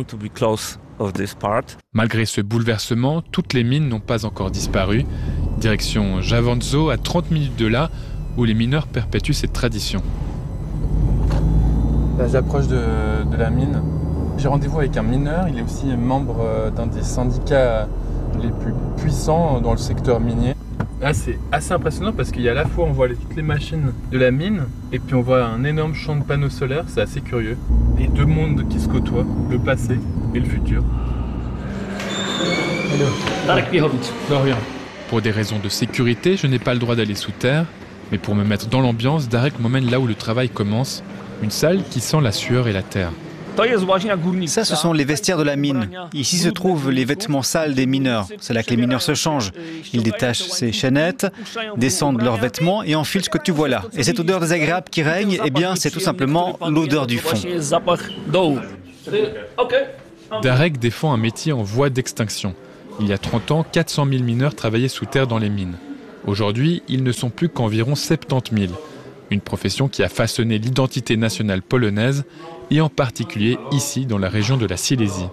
Speaker 1: Malgré ce bouleversement, toutes les mines n'ont pas encore disparu. Direction Jaworzno, à 30 minutes de là, où les mineurs perpétuent cette tradition.
Speaker 5: Là, j'approche de la mine. J'ai rendez-vous avec un mineur. Il est aussi membre d'un des syndicats les plus puissants dans le secteur minier. Là, c'est assez impressionnant parce qu'il y a à la fois, on voit toutes les machines de la mine et puis on voit un énorme champ de panneaux solaires. C'est assez curieux. Les 2 mondes qui se côtoient, le passé et le futur.
Speaker 1: Pour des raisons de sécurité, je n'ai pas le droit d'aller sous terre, mais pour me mettre dans l'ambiance, Darek m'emmène là où le travail commence, une salle qui sent la sueur et la terre.
Speaker 6: Ça, ce sont les vestiaires de la mine. Ici se trouvent les vêtements sales des mineurs. C'est là que les mineurs se changent. Ils détachent ces chaînettes, descendent leurs vêtements et enfilent ce que tu vois là. Et cette odeur désagréable qui règne, eh bien, c'est tout simplement l'odeur du fond.
Speaker 1: Darek défend un métier en voie d'extinction. Il y a 30 ans, 400 000 mineurs travaillaient sous terre dans les mines. Aujourd'hui, ils ne sont plus qu'environ 70 000. Une profession qui a façonné l'identité nationale polonaise, et en particulier ici, dans la région de la Silésie.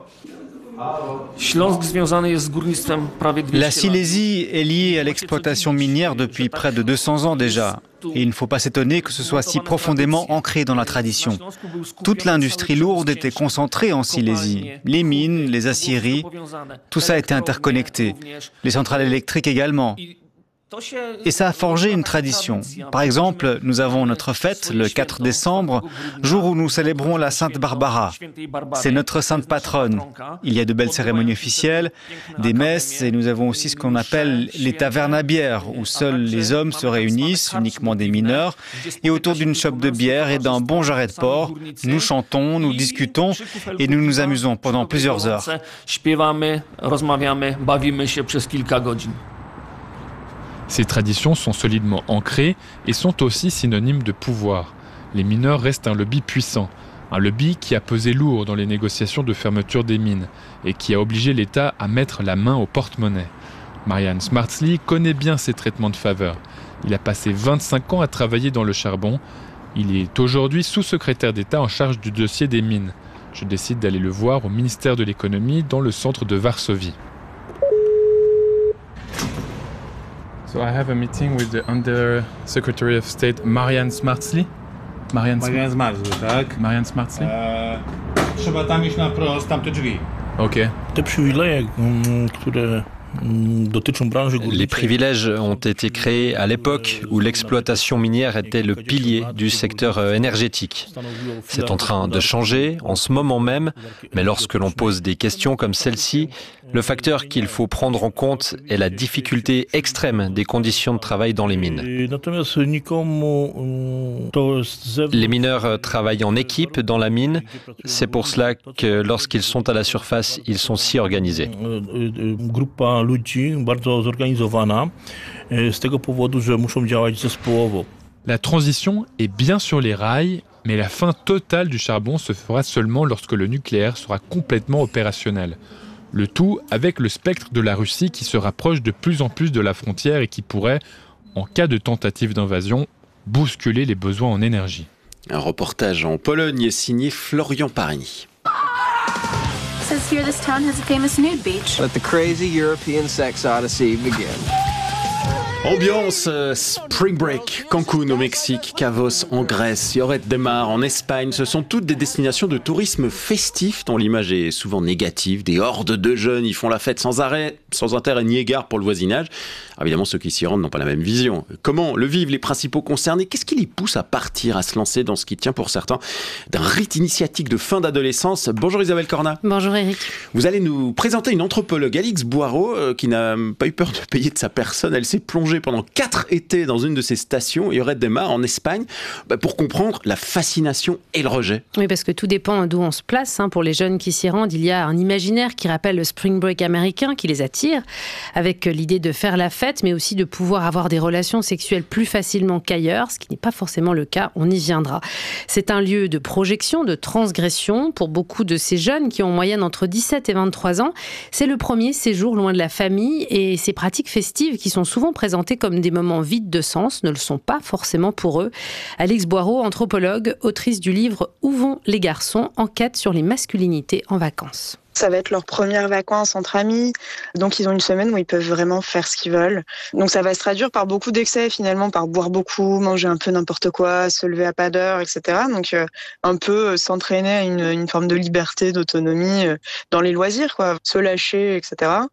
Speaker 6: La Silésie est liée à l'exploitation minière depuis près de 200 ans déjà. Et il ne faut pas s'étonner que ce soit si profondément ancré dans la tradition. Toute l'industrie lourde était concentrée en Silésie. Les mines, les aciéries, tout ça était interconnecté. Les centrales électriques également. Et ça a forgé une tradition. Par exemple, nous avons notre fête le 4 décembre, jour où nous célébrons la Sainte Barbara. C'est notre sainte patronne. Il y a de belles cérémonies officielles, des messes, et nous avons aussi ce qu'on appelle les tavernes à bière, où seuls les hommes se réunissent, uniquement des mineurs, et autour d'une chope de bière et d'un bon jarret de porc, nous chantons, nous discutons et nous nous amusons pendant plusieurs heures.
Speaker 1: Ces traditions sont solidement ancrées et sont aussi synonymes de pouvoir. Les mineurs restent un lobby puissant, un lobby qui a pesé lourd dans les négociations de fermeture des mines et qui a obligé l'État à mettre la main au porte-monnaie. Marian Smartsley connaît bien ces traitements de faveur. Il a passé 25 ans à travailler dans le charbon. Il est aujourd'hui sous-secrétaire d'État en charge du dossier des mines. Je décide d'aller le voir au ministère de l'économie dans le centre de Varsovie. So I have a meeting with the Under-Secretary of State Marian Smartsley. Marian Smartsley, tak? Marian Smartsley?
Speaker 8: Trzeba tam iść na wprost, tamte drzwi.
Speaker 1: Ok.
Speaker 8: Te przywileje, które dotyczą branży górniczej.
Speaker 11: Les privilèges ont été créés à l'époque où l'exploitation minière était le pilier du secteur énergétique. C'est en train de changer en ce moment même, mais lorsque l'on pose des questions comme celle-ci, le facteur qu'il faut prendre en compte est la difficulté extrême des conditions de travail dans les mines. Les mineurs travaillent en équipe dans la mine, c'est pour cela que lorsqu'ils sont à la surface, ils sont si organisés.
Speaker 1: La transition est bien sur les rails, mais la fin totale du charbon se fera seulement lorsque le nucléaire sera complètement opérationnel. Le tout avec le spectre de la Russie qui se rapproche de plus en plus de la frontière et qui pourrait, en cas de tentative d'invasion, bousculer les besoins en énergie.
Speaker 9: Un reportage en Pologne signé Florian Parigny.
Speaker 12: Says here this town has a famous nude beach.
Speaker 13: Let the crazy European sex odyssey begin.
Speaker 9: Ambiance Spring Break, Cancun au Mexique, Cavos en Grèce, Lloret de Mar en Espagne, ce sont toutes des destinations de tourisme festif dont l'image est souvent négative. Des hordes de jeunes y font la fête sans arrêt, sans intérêt ni égard pour le voisinage. Alors évidemment, ceux qui s'y rendent n'ont pas la même vision. Comment le vivent les principaux concernés? Qu'est-ce qui les pousse à partir, à se lancer dans ce qui tient pour certains d'un rite initiatique de fin d'adolescence? Bonjour Isabelle Corna.
Speaker 15: Bonjour Eric.
Speaker 9: Vous allez nous présenter une anthropologue, Alix Boireau, qui n'a pas eu peur de payer de sa personne. Elle s'est plongée pendant 4 étés dans une de ces stations, Lloret de Mar, en Espagne, pour comprendre la fascination et le rejet.
Speaker 15: Oui, parce que tout dépend d'où on se place. Pour les jeunes qui s'y rendent, il y a un imaginaire qui rappelle le Spring Break américain, qui les attire, avec l'idée de faire la fête, mais aussi de pouvoir avoir des relations sexuelles plus facilement qu'ailleurs, ce qui n'est pas forcément le cas, on y viendra. C'est un lieu de projection, de transgression, pour beaucoup de ces jeunes qui ont en moyenne entre 17 et 23 ans. C'est le premier séjour loin de la famille, et ces pratiques festives qui sont souvent présentées comme des moments vides de sens ne le sont pas forcément pour eux. Alix Boireau, anthropologue, autrice du livre « Où vont les garçons ?», enquête sur les masculinités en vacances.
Speaker 27: Ça va être leurs premières vacances entre amis, donc ils ont une semaine où ils peuvent vraiment faire ce qu'ils veulent. Donc ça va se traduire par beaucoup d'excès finalement, par boire beaucoup, manger un peu n'importe quoi, se lever à pas d'heure, etc. Donc un peu s'entraîner à une forme de liberté, d'autonomie dans les loisirs, quoi, se lâcher, etc.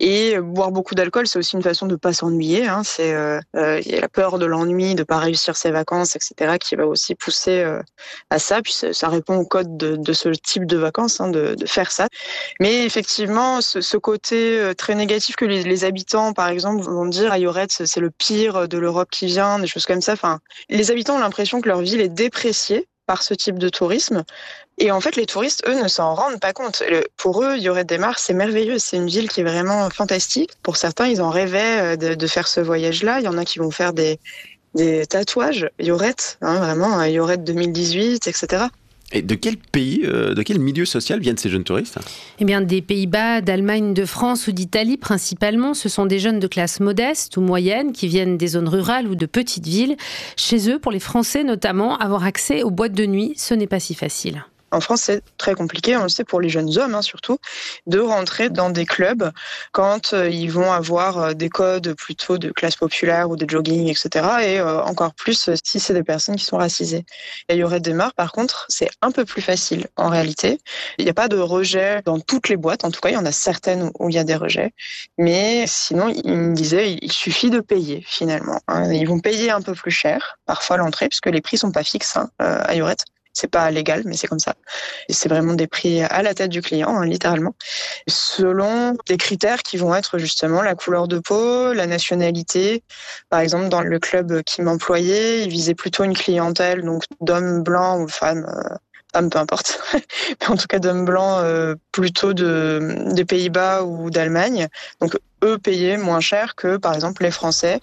Speaker 27: Et boire beaucoup d'alcool, c'est aussi une façon de pas s'ennuyer. Il y a la peur de l'ennui, de pas réussir ses vacances, etc., qui va aussi pousser à ça. Puis ça répond au code de ce type de vacances, de faire ça. Mais effectivement, ce côté très négatif que les habitants, par exemple, vont dire, Ayoret, c'est le pire de l'Europe qui vient, des choses comme ça. Enfin, les habitants ont l'impression que leur ville est dépréciée par ce type de tourisme. Et en fait, les touristes, eux, ne s'en rendent pas compte. Pour eux, Lloret de Mar, c'est merveilleux. C'est une ville qui est vraiment fantastique. Pour certains, ils en rêvaient de faire ce voyage-là. Il y en a qui vont faire des tatouages, Lloret, vraiment, Lloret 2018, etc.
Speaker 9: Et de quel pays, de quel milieu social viennent ces jeunes touristes ?
Speaker 15: Eh bien, des Pays-Bas, d'Allemagne, de France ou d'Italie principalement. Ce sont des jeunes de classe modeste ou moyenne qui viennent des zones rurales ou de petites villes. Chez eux, pour les Français notamment, avoir accès aux boîtes de nuit, ce n'est pas si facile.
Speaker 27: En France, c'est très compliqué, on le sait pour les jeunes hommes surtout, de rentrer dans des clubs quand ils vont avoir des codes plutôt de classe populaire ou de jogging, etc. Et encore plus si c'est des personnes qui sont racisées. Et Lloret de Mar, par contre, c'est un peu plus facile en réalité. Il n'y a pas de rejet dans toutes les boîtes, en tout cas, il y en a certaines où il y a des rejets. Mais sinon, il me disait, il suffit de payer finalement. Ils vont payer un peu plus cher, parfois l'entrée, puisque les prix sont pas fixes à Lloret. C'est pas légal, mais c'est comme ça. Et c'est vraiment des prix à la tête du client, littéralement. Selon des critères qui vont être justement la couleur de peau, la nationalité. Par exemple, dans le club qui m'employait, il visait plutôt une clientèle donc d'hommes blancs ou femmes peu importe, mais en tout cas d'hommes blancs plutôt des Pays-Bas ou d'Allemagne. Donc eux payaient moins cher que par exemple les Français.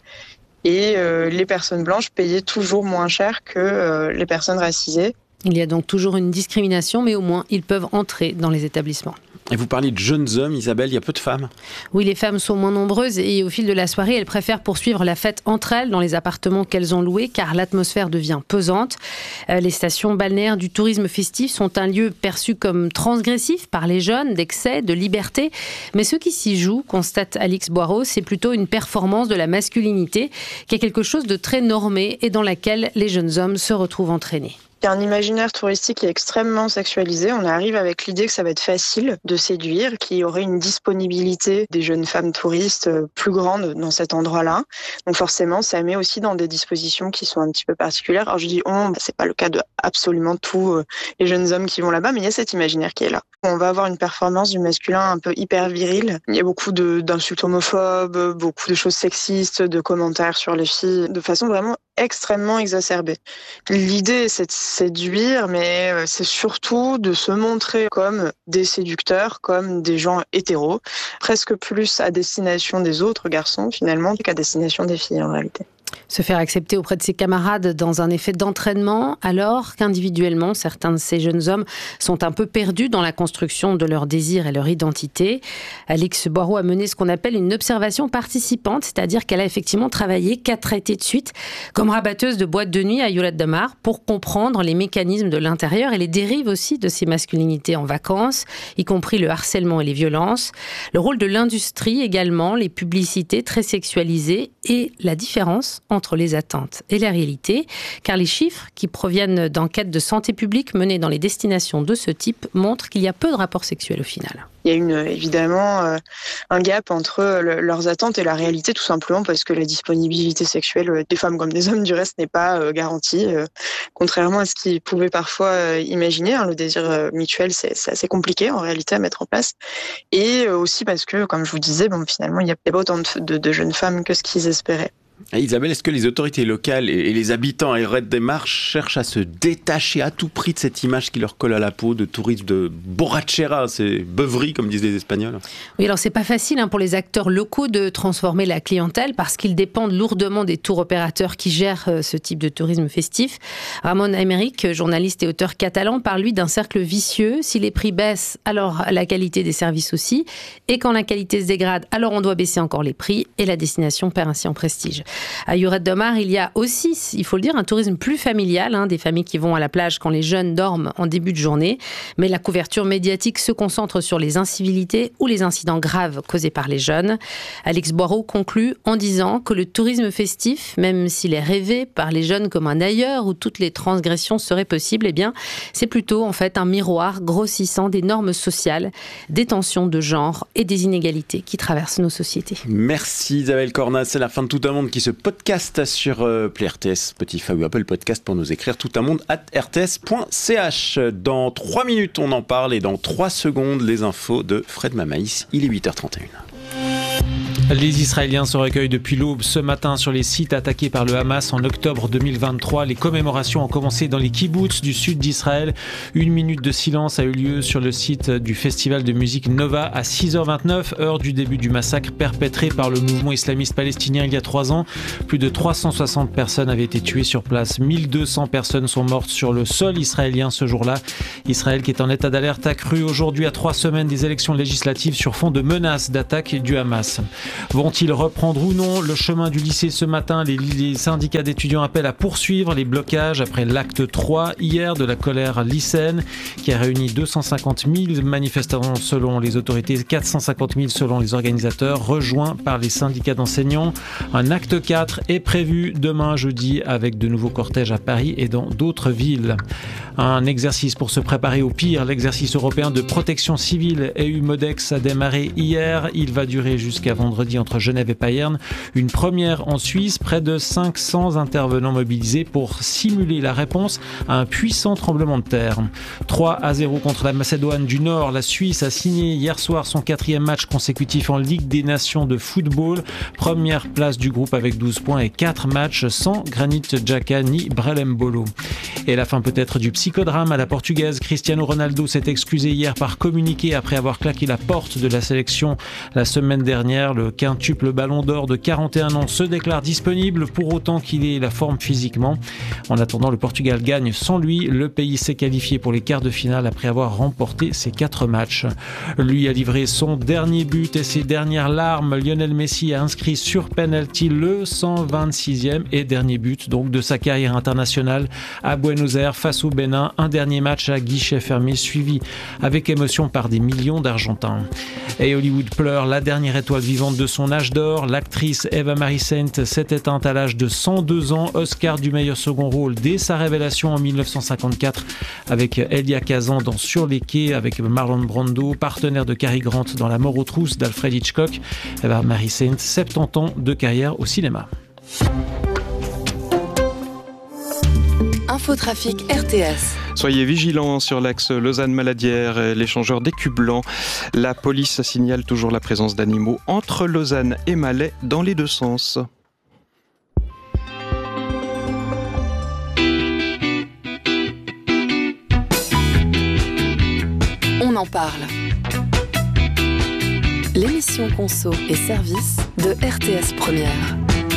Speaker 27: Et les personnes blanches payaient toujours moins cher que les personnes racisées.
Speaker 15: Il y a donc toujours une discrimination, mais au moins ils peuvent entrer dans les établissements.
Speaker 9: Et vous parlez de jeunes hommes, Isabelle, il y a peu de femmes ?
Speaker 15: Oui, les femmes sont moins nombreuses et au fil de la soirée, elles préfèrent poursuivre la fête entre elles dans les appartements qu'elles ont loués car l'atmosphère devient pesante. Les stations balnéaires du tourisme festif sont un lieu perçu comme transgressif par les jeunes, d'excès, de liberté. Mais ce qui s'y joue, constate Alix Boireau, c'est plutôt une performance de la masculinité qui est quelque chose de très normé et dans laquelle les jeunes hommes se retrouvent entraînés.
Speaker 27: Il y a un imaginaire touristique qui est extrêmement sexualisé. On arrive avec l'idée que ça va être facile de séduire, qu'il y aurait une disponibilité des jeunes femmes touristes plus grande dans cet endroit-là. Donc forcément, ça met aussi dans des dispositions qui sont un petit peu particulières. Alors je dis c'est pas le cas de absolument tous les jeunes hommes qui vont là-bas, mais il y a cet imaginaire qui est là. On va avoir une performance du masculin un peu hyper viril. Il y a beaucoup d'insultes homophobes, beaucoup de choses sexistes, de commentaires sur les filles, de façon vraiment extrêmement exacerbée. L'idée, c'est de séduire, mais c'est surtout de se montrer comme des séducteurs, comme des gens hétéros, presque plus à destination des autres garçons finalement qu'à destination des filles en réalité.
Speaker 15: Se faire accepter auprès de ses camarades dans un effet d'entraînement, alors qu'individuellement, certains de ces jeunes hommes sont un peu perdus dans la construction de leur désir et leur identité. Alix Boireau a mené ce qu'on appelle une observation participante, c'est-à-dire qu'elle a effectivement travaillé 4 étés de suite comme rabatteuse de boîtes de nuit à Lloret de Mar pour comprendre les mécanismes de l'intérieur et les dérives aussi de ces masculinités en vacances, y compris le harcèlement et les violences, le rôle de l'industrie également, les publicités très sexualisées et la différence entre les attentes et la réalité, car les chiffres qui proviennent d'enquêtes de santé publique menées dans les destinations de ce type montrent qu'il y a peu de rapports sexuels au final.
Speaker 27: Il y a évidemment un gap entre leurs attentes et la réalité, tout simplement parce que la disponibilité sexuelle des femmes comme des hommes, du reste, n'est pas garantie. Contrairement à ce qu'ils pouvaient parfois imaginer, le désir mutuel, c'est assez compliqué en réalité à mettre en place. Et aussi parce que, comme je vous disais, finalement, il n'y a pas autant de jeunes femmes que ce qu'ils espéraient.
Speaker 9: Isabelle, est-ce que les autorités locales et les habitants à Lloret de Mar cherchent à se détacher à tout prix de cette image qui leur colle à la peau de tourisme de borrachera, c'est beuverie comme disent les Espagnols?
Speaker 15: Oui, alors c'est pas facile pour les acteurs locaux de transformer la clientèle parce qu'ils dépendent lourdement des tours opérateurs qui gèrent ce type de tourisme festif. Ramon Aymeric, journaliste et auteur catalan, parle lui d'un cercle vicieux. Si les prix baissent, alors la qualité des services aussi. Et quand la qualité se dégrade, alors on doit baisser encore les prix et la destination perd ainsi en prestige. À Lloret de Mar, il y a aussi, il faut le dire, un tourisme plus familial, des familles qui vont à la plage quand les jeunes dorment en début de journée. Mais la couverture médiatique se concentre sur les incivilités ou les incidents graves causés par les jeunes. Alex Boireau conclut en disant que le tourisme festif, même s'il est rêvé par les jeunes comme un ailleurs où toutes les transgressions seraient possibles, eh bien, c'est plutôt en fait un miroir grossissant des normes sociales, des tensions de genre et des inégalités qui traversent nos sociétés.
Speaker 9: Merci Isabelle Cornas, c'est la fin de Tout un monde qui se podcast sur Play RTS, Spotify ou Apple Podcast pour nous écrire toutunmonde@rts.ch. Dans 3 minutes on en parle et dans 3 secondes les infos de Fred Mamaïs, il est 8h31.
Speaker 4: Les Israéliens se recueillent depuis l'aube ce matin sur les sites attaqués par le Hamas en octobre 2023. Les commémorations ont commencé dans les kibboutz du sud d'Israël. 1 minute de silence a eu lieu sur le site du festival de musique Nova à 6h29, heure du début du massacre perpétré par le mouvement islamiste palestinien il y a 3 ans. Plus de 360 personnes avaient été tuées sur place. 1200 personnes sont mortes sur le sol israélien ce jour-là. Israël qui est en état d'alerte accrue aujourd'hui à 3 semaines des élections législatives sur fond de menaces d'attaque du Hamas. Vont-ils reprendre ou non le chemin du lycée ce matin ? Les syndicats d'étudiants appellent à poursuivre les blocages après l'acte 3 hier de la colère lycéenne qui a réuni 250 000 manifestants selon les autorités, 450 000 selon les organisateurs, rejoints par les syndicats d'enseignants. Un acte 4 est prévu demain jeudi avec de nouveaux cortèges à Paris et dans d'autres villes. Un exercice pour se préparer au pire, l'exercice européen de protection civile EU-MODEX a démarré hier. Il va durer jusqu'à vendredi entre Genève et Payerne. Une première en Suisse, près de 500 intervenants mobilisés pour simuler la réponse à un puissant tremblement de terre. 3-0 contre la Macédoine du Nord. La Suisse a signé hier soir son 4e match consécutif en Ligue des Nations de football. Première place du groupe avec 12 points et 4 matchs sans Granit Xhaka ni Brelem Bolo. Et la fin peut-être du psychodrame à la portugaise. Cristiano Ronaldo s'est excusé hier par communiqué après avoir claqué la porte de la sélection la semaine dernière. Le quintuple ballon d'or de 41 ans se déclare disponible pour autant qu'il ait la forme physiquement. En attendant, le Portugal gagne sans lui. Le pays s'est qualifié pour les quarts de finale après avoir remporté ses 4 matchs. Lui a livré son dernier but et ses dernières larmes. Lionel Messi a inscrit sur penalty le 126e et dernier but donc de sa carrière internationale à Buenos Aires face au Bénin. Un dernier match à guichet fermé suivi avec émotion par des millions d'Argentins. Et Hollywood pleure, la dernière étoile vivante de son âge d'or. L'actrice Eva Marie Saint s'est éteinte à l'âge de 102 ans. Oscar du meilleur second rôle dès sa révélation en 1954 avec Elia Kazan dans Sur les quais avec Marlon Brando, partenaire de Cary Grant dans La mort aux trousses d'Alfred Hitchcock. Eva Marie Saint, 70 ans de carrière au cinéma.
Speaker 7: Infotrafic RTS.
Speaker 22: Soyez vigilants sur l'axe Lausanne-Maladière et l'échangeur d'écus blancs. La police signale toujours la présence d'animaux entre Lausanne et Malais dans les deux sens.
Speaker 7: On en parle. L'émission Conso et Services de RTS Première.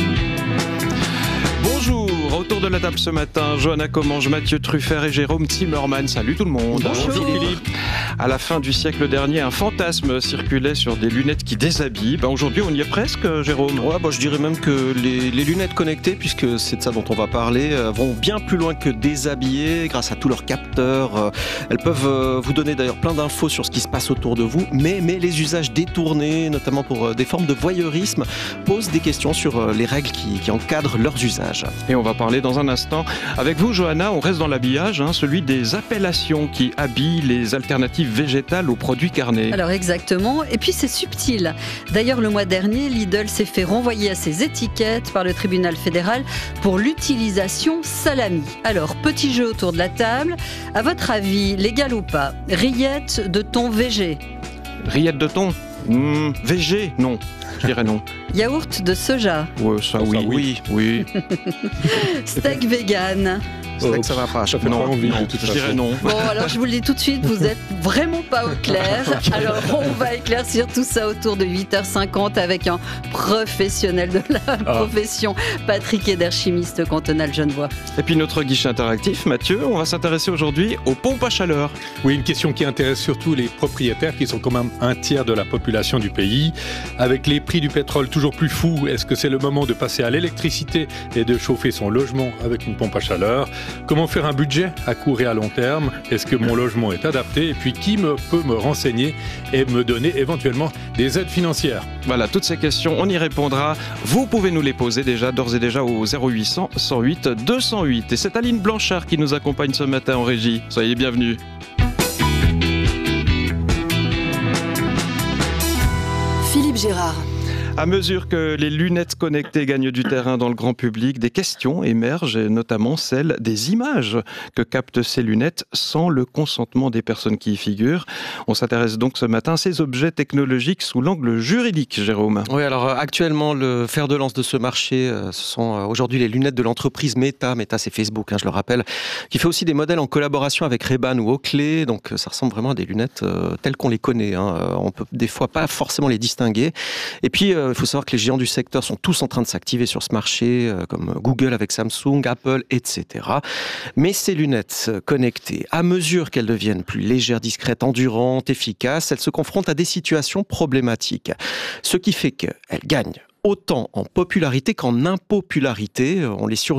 Speaker 22: Bonjour, autour de la table ce matin, Johanna Commange, Mathieu Truffert et Jérôme Zimmermann. Salut tout le monde.
Speaker 25: Bonjour
Speaker 22: Philippe. À la fin du siècle dernier, un fantasme circulait sur des lunettes qui déshabillent. Aujourd'hui, on y est presque, Jérôme.
Speaker 10: Ouais, je dirais même que les lunettes connectées, puisque c'est de ça dont on va parler, vont bien plus loin que déshabiller grâce à tous leurs capteurs. Elles peuvent vous donner d'ailleurs plein d'infos sur ce qui se passe autour de vous, mais les usages détournés, notamment pour des formes de voyeurisme, posent des questions sur les règles qui encadrent leurs usages.
Speaker 22: Et on va parler dans un instant avec vous, Johanna. On reste dans l'habillage, celui des appellations qui habillent les alternatives végétales aux produits carnés.
Speaker 14: Alors exactement, et puis c'est subtil. D'ailleurs, le mois dernier, Lidl s'est fait renvoyer à ses étiquettes par le tribunal fédéral pour l'utilisation salami. Alors, petit jeu autour de la table. À votre avis, légal ou pas, rillettes de thon végé?
Speaker 22: Rillettes de thon végé? Non. Je dirais non.
Speaker 14: Yaourt de soja?
Speaker 22: Ouais, ça oui.
Speaker 14: Steak vegan?
Speaker 10: C'est là que ça va pas.
Speaker 5: Ça fait pas envie, de toute
Speaker 10: je
Speaker 5: façon.
Speaker 10: dirais non.
Speaker 14: Bon, alors je vous le dis tout de suite, vous êtes vraiment pas au clair. Alors on va éclaircir tout ça autour de 8h50 avec un professionnel de la profession, Patrick Eder, chimiste cantonal genevois.
Speaker 22: Et puis notre guichet interactif, Mathieu, on va s'intéresser aujourd'hui aux pompes à chaleur.
Speaker 2: Oui, une question qui intéresse surtout les propriétaires qui sont quand même un tiers de la population du pays. Avec les prix du pétrole toujours plus fous, est-ce que c'est le moment de passer à l'électricité et de chauffer son logement avec une pompe à chaleur? Comment faire un budget à court et à long terme? Est-ce que mon logement est adapté? Et puis qui peut me renseigner et me donner éventuellement des aides financières?
Speaker 22: Voilà, toutes ces questions, on y répondra. Vous pouvez nous les poser d'ores et déjà au 0800 108 208. Et c'est Aline Blanchard qui nous accompagne ce matin en régie. Soyez bienvenus.
Speaker 7: Philippe Gérard.
Speaker 22: À mesure que les lunettes connectées gagnent du terrain dans le grand public, des questions émergent, et notamment celle des images que captent ces lunettes sans le consentement des personnes qui y figurent. On s'intéresse donc ce matin à ces objets technologiques sous l'angle juridique, Jérôme.
Speaker 10: Oui, alors actuellement, le fer de lance de ce marché, ce sont aujourd'hui les lunettes de l'entreprise Meta. Meta, c'est Facebook, je le rappelle, qui fait aussi des modèles en collaboration avec Ray-Ban ou Oakley. Donc ça ressemble vraiment à des lunettes telles qu'on les connaît. On peut des fois pas forcément les distinguer. Et puis, il faut savoir que les géants du secteur sont tous en train de s'activer sur ce marché, comme Google avec Samsung, Apple, etc. Mais ces lunettes connectées, à mesure qu'elles deviennent plus légères, discrètes, endurantes, efficaces, elles se confrontent à des situations problématiques. Ce qui fait qu'elles gagnent autant en popularité qu'en impopularité. On les surnomme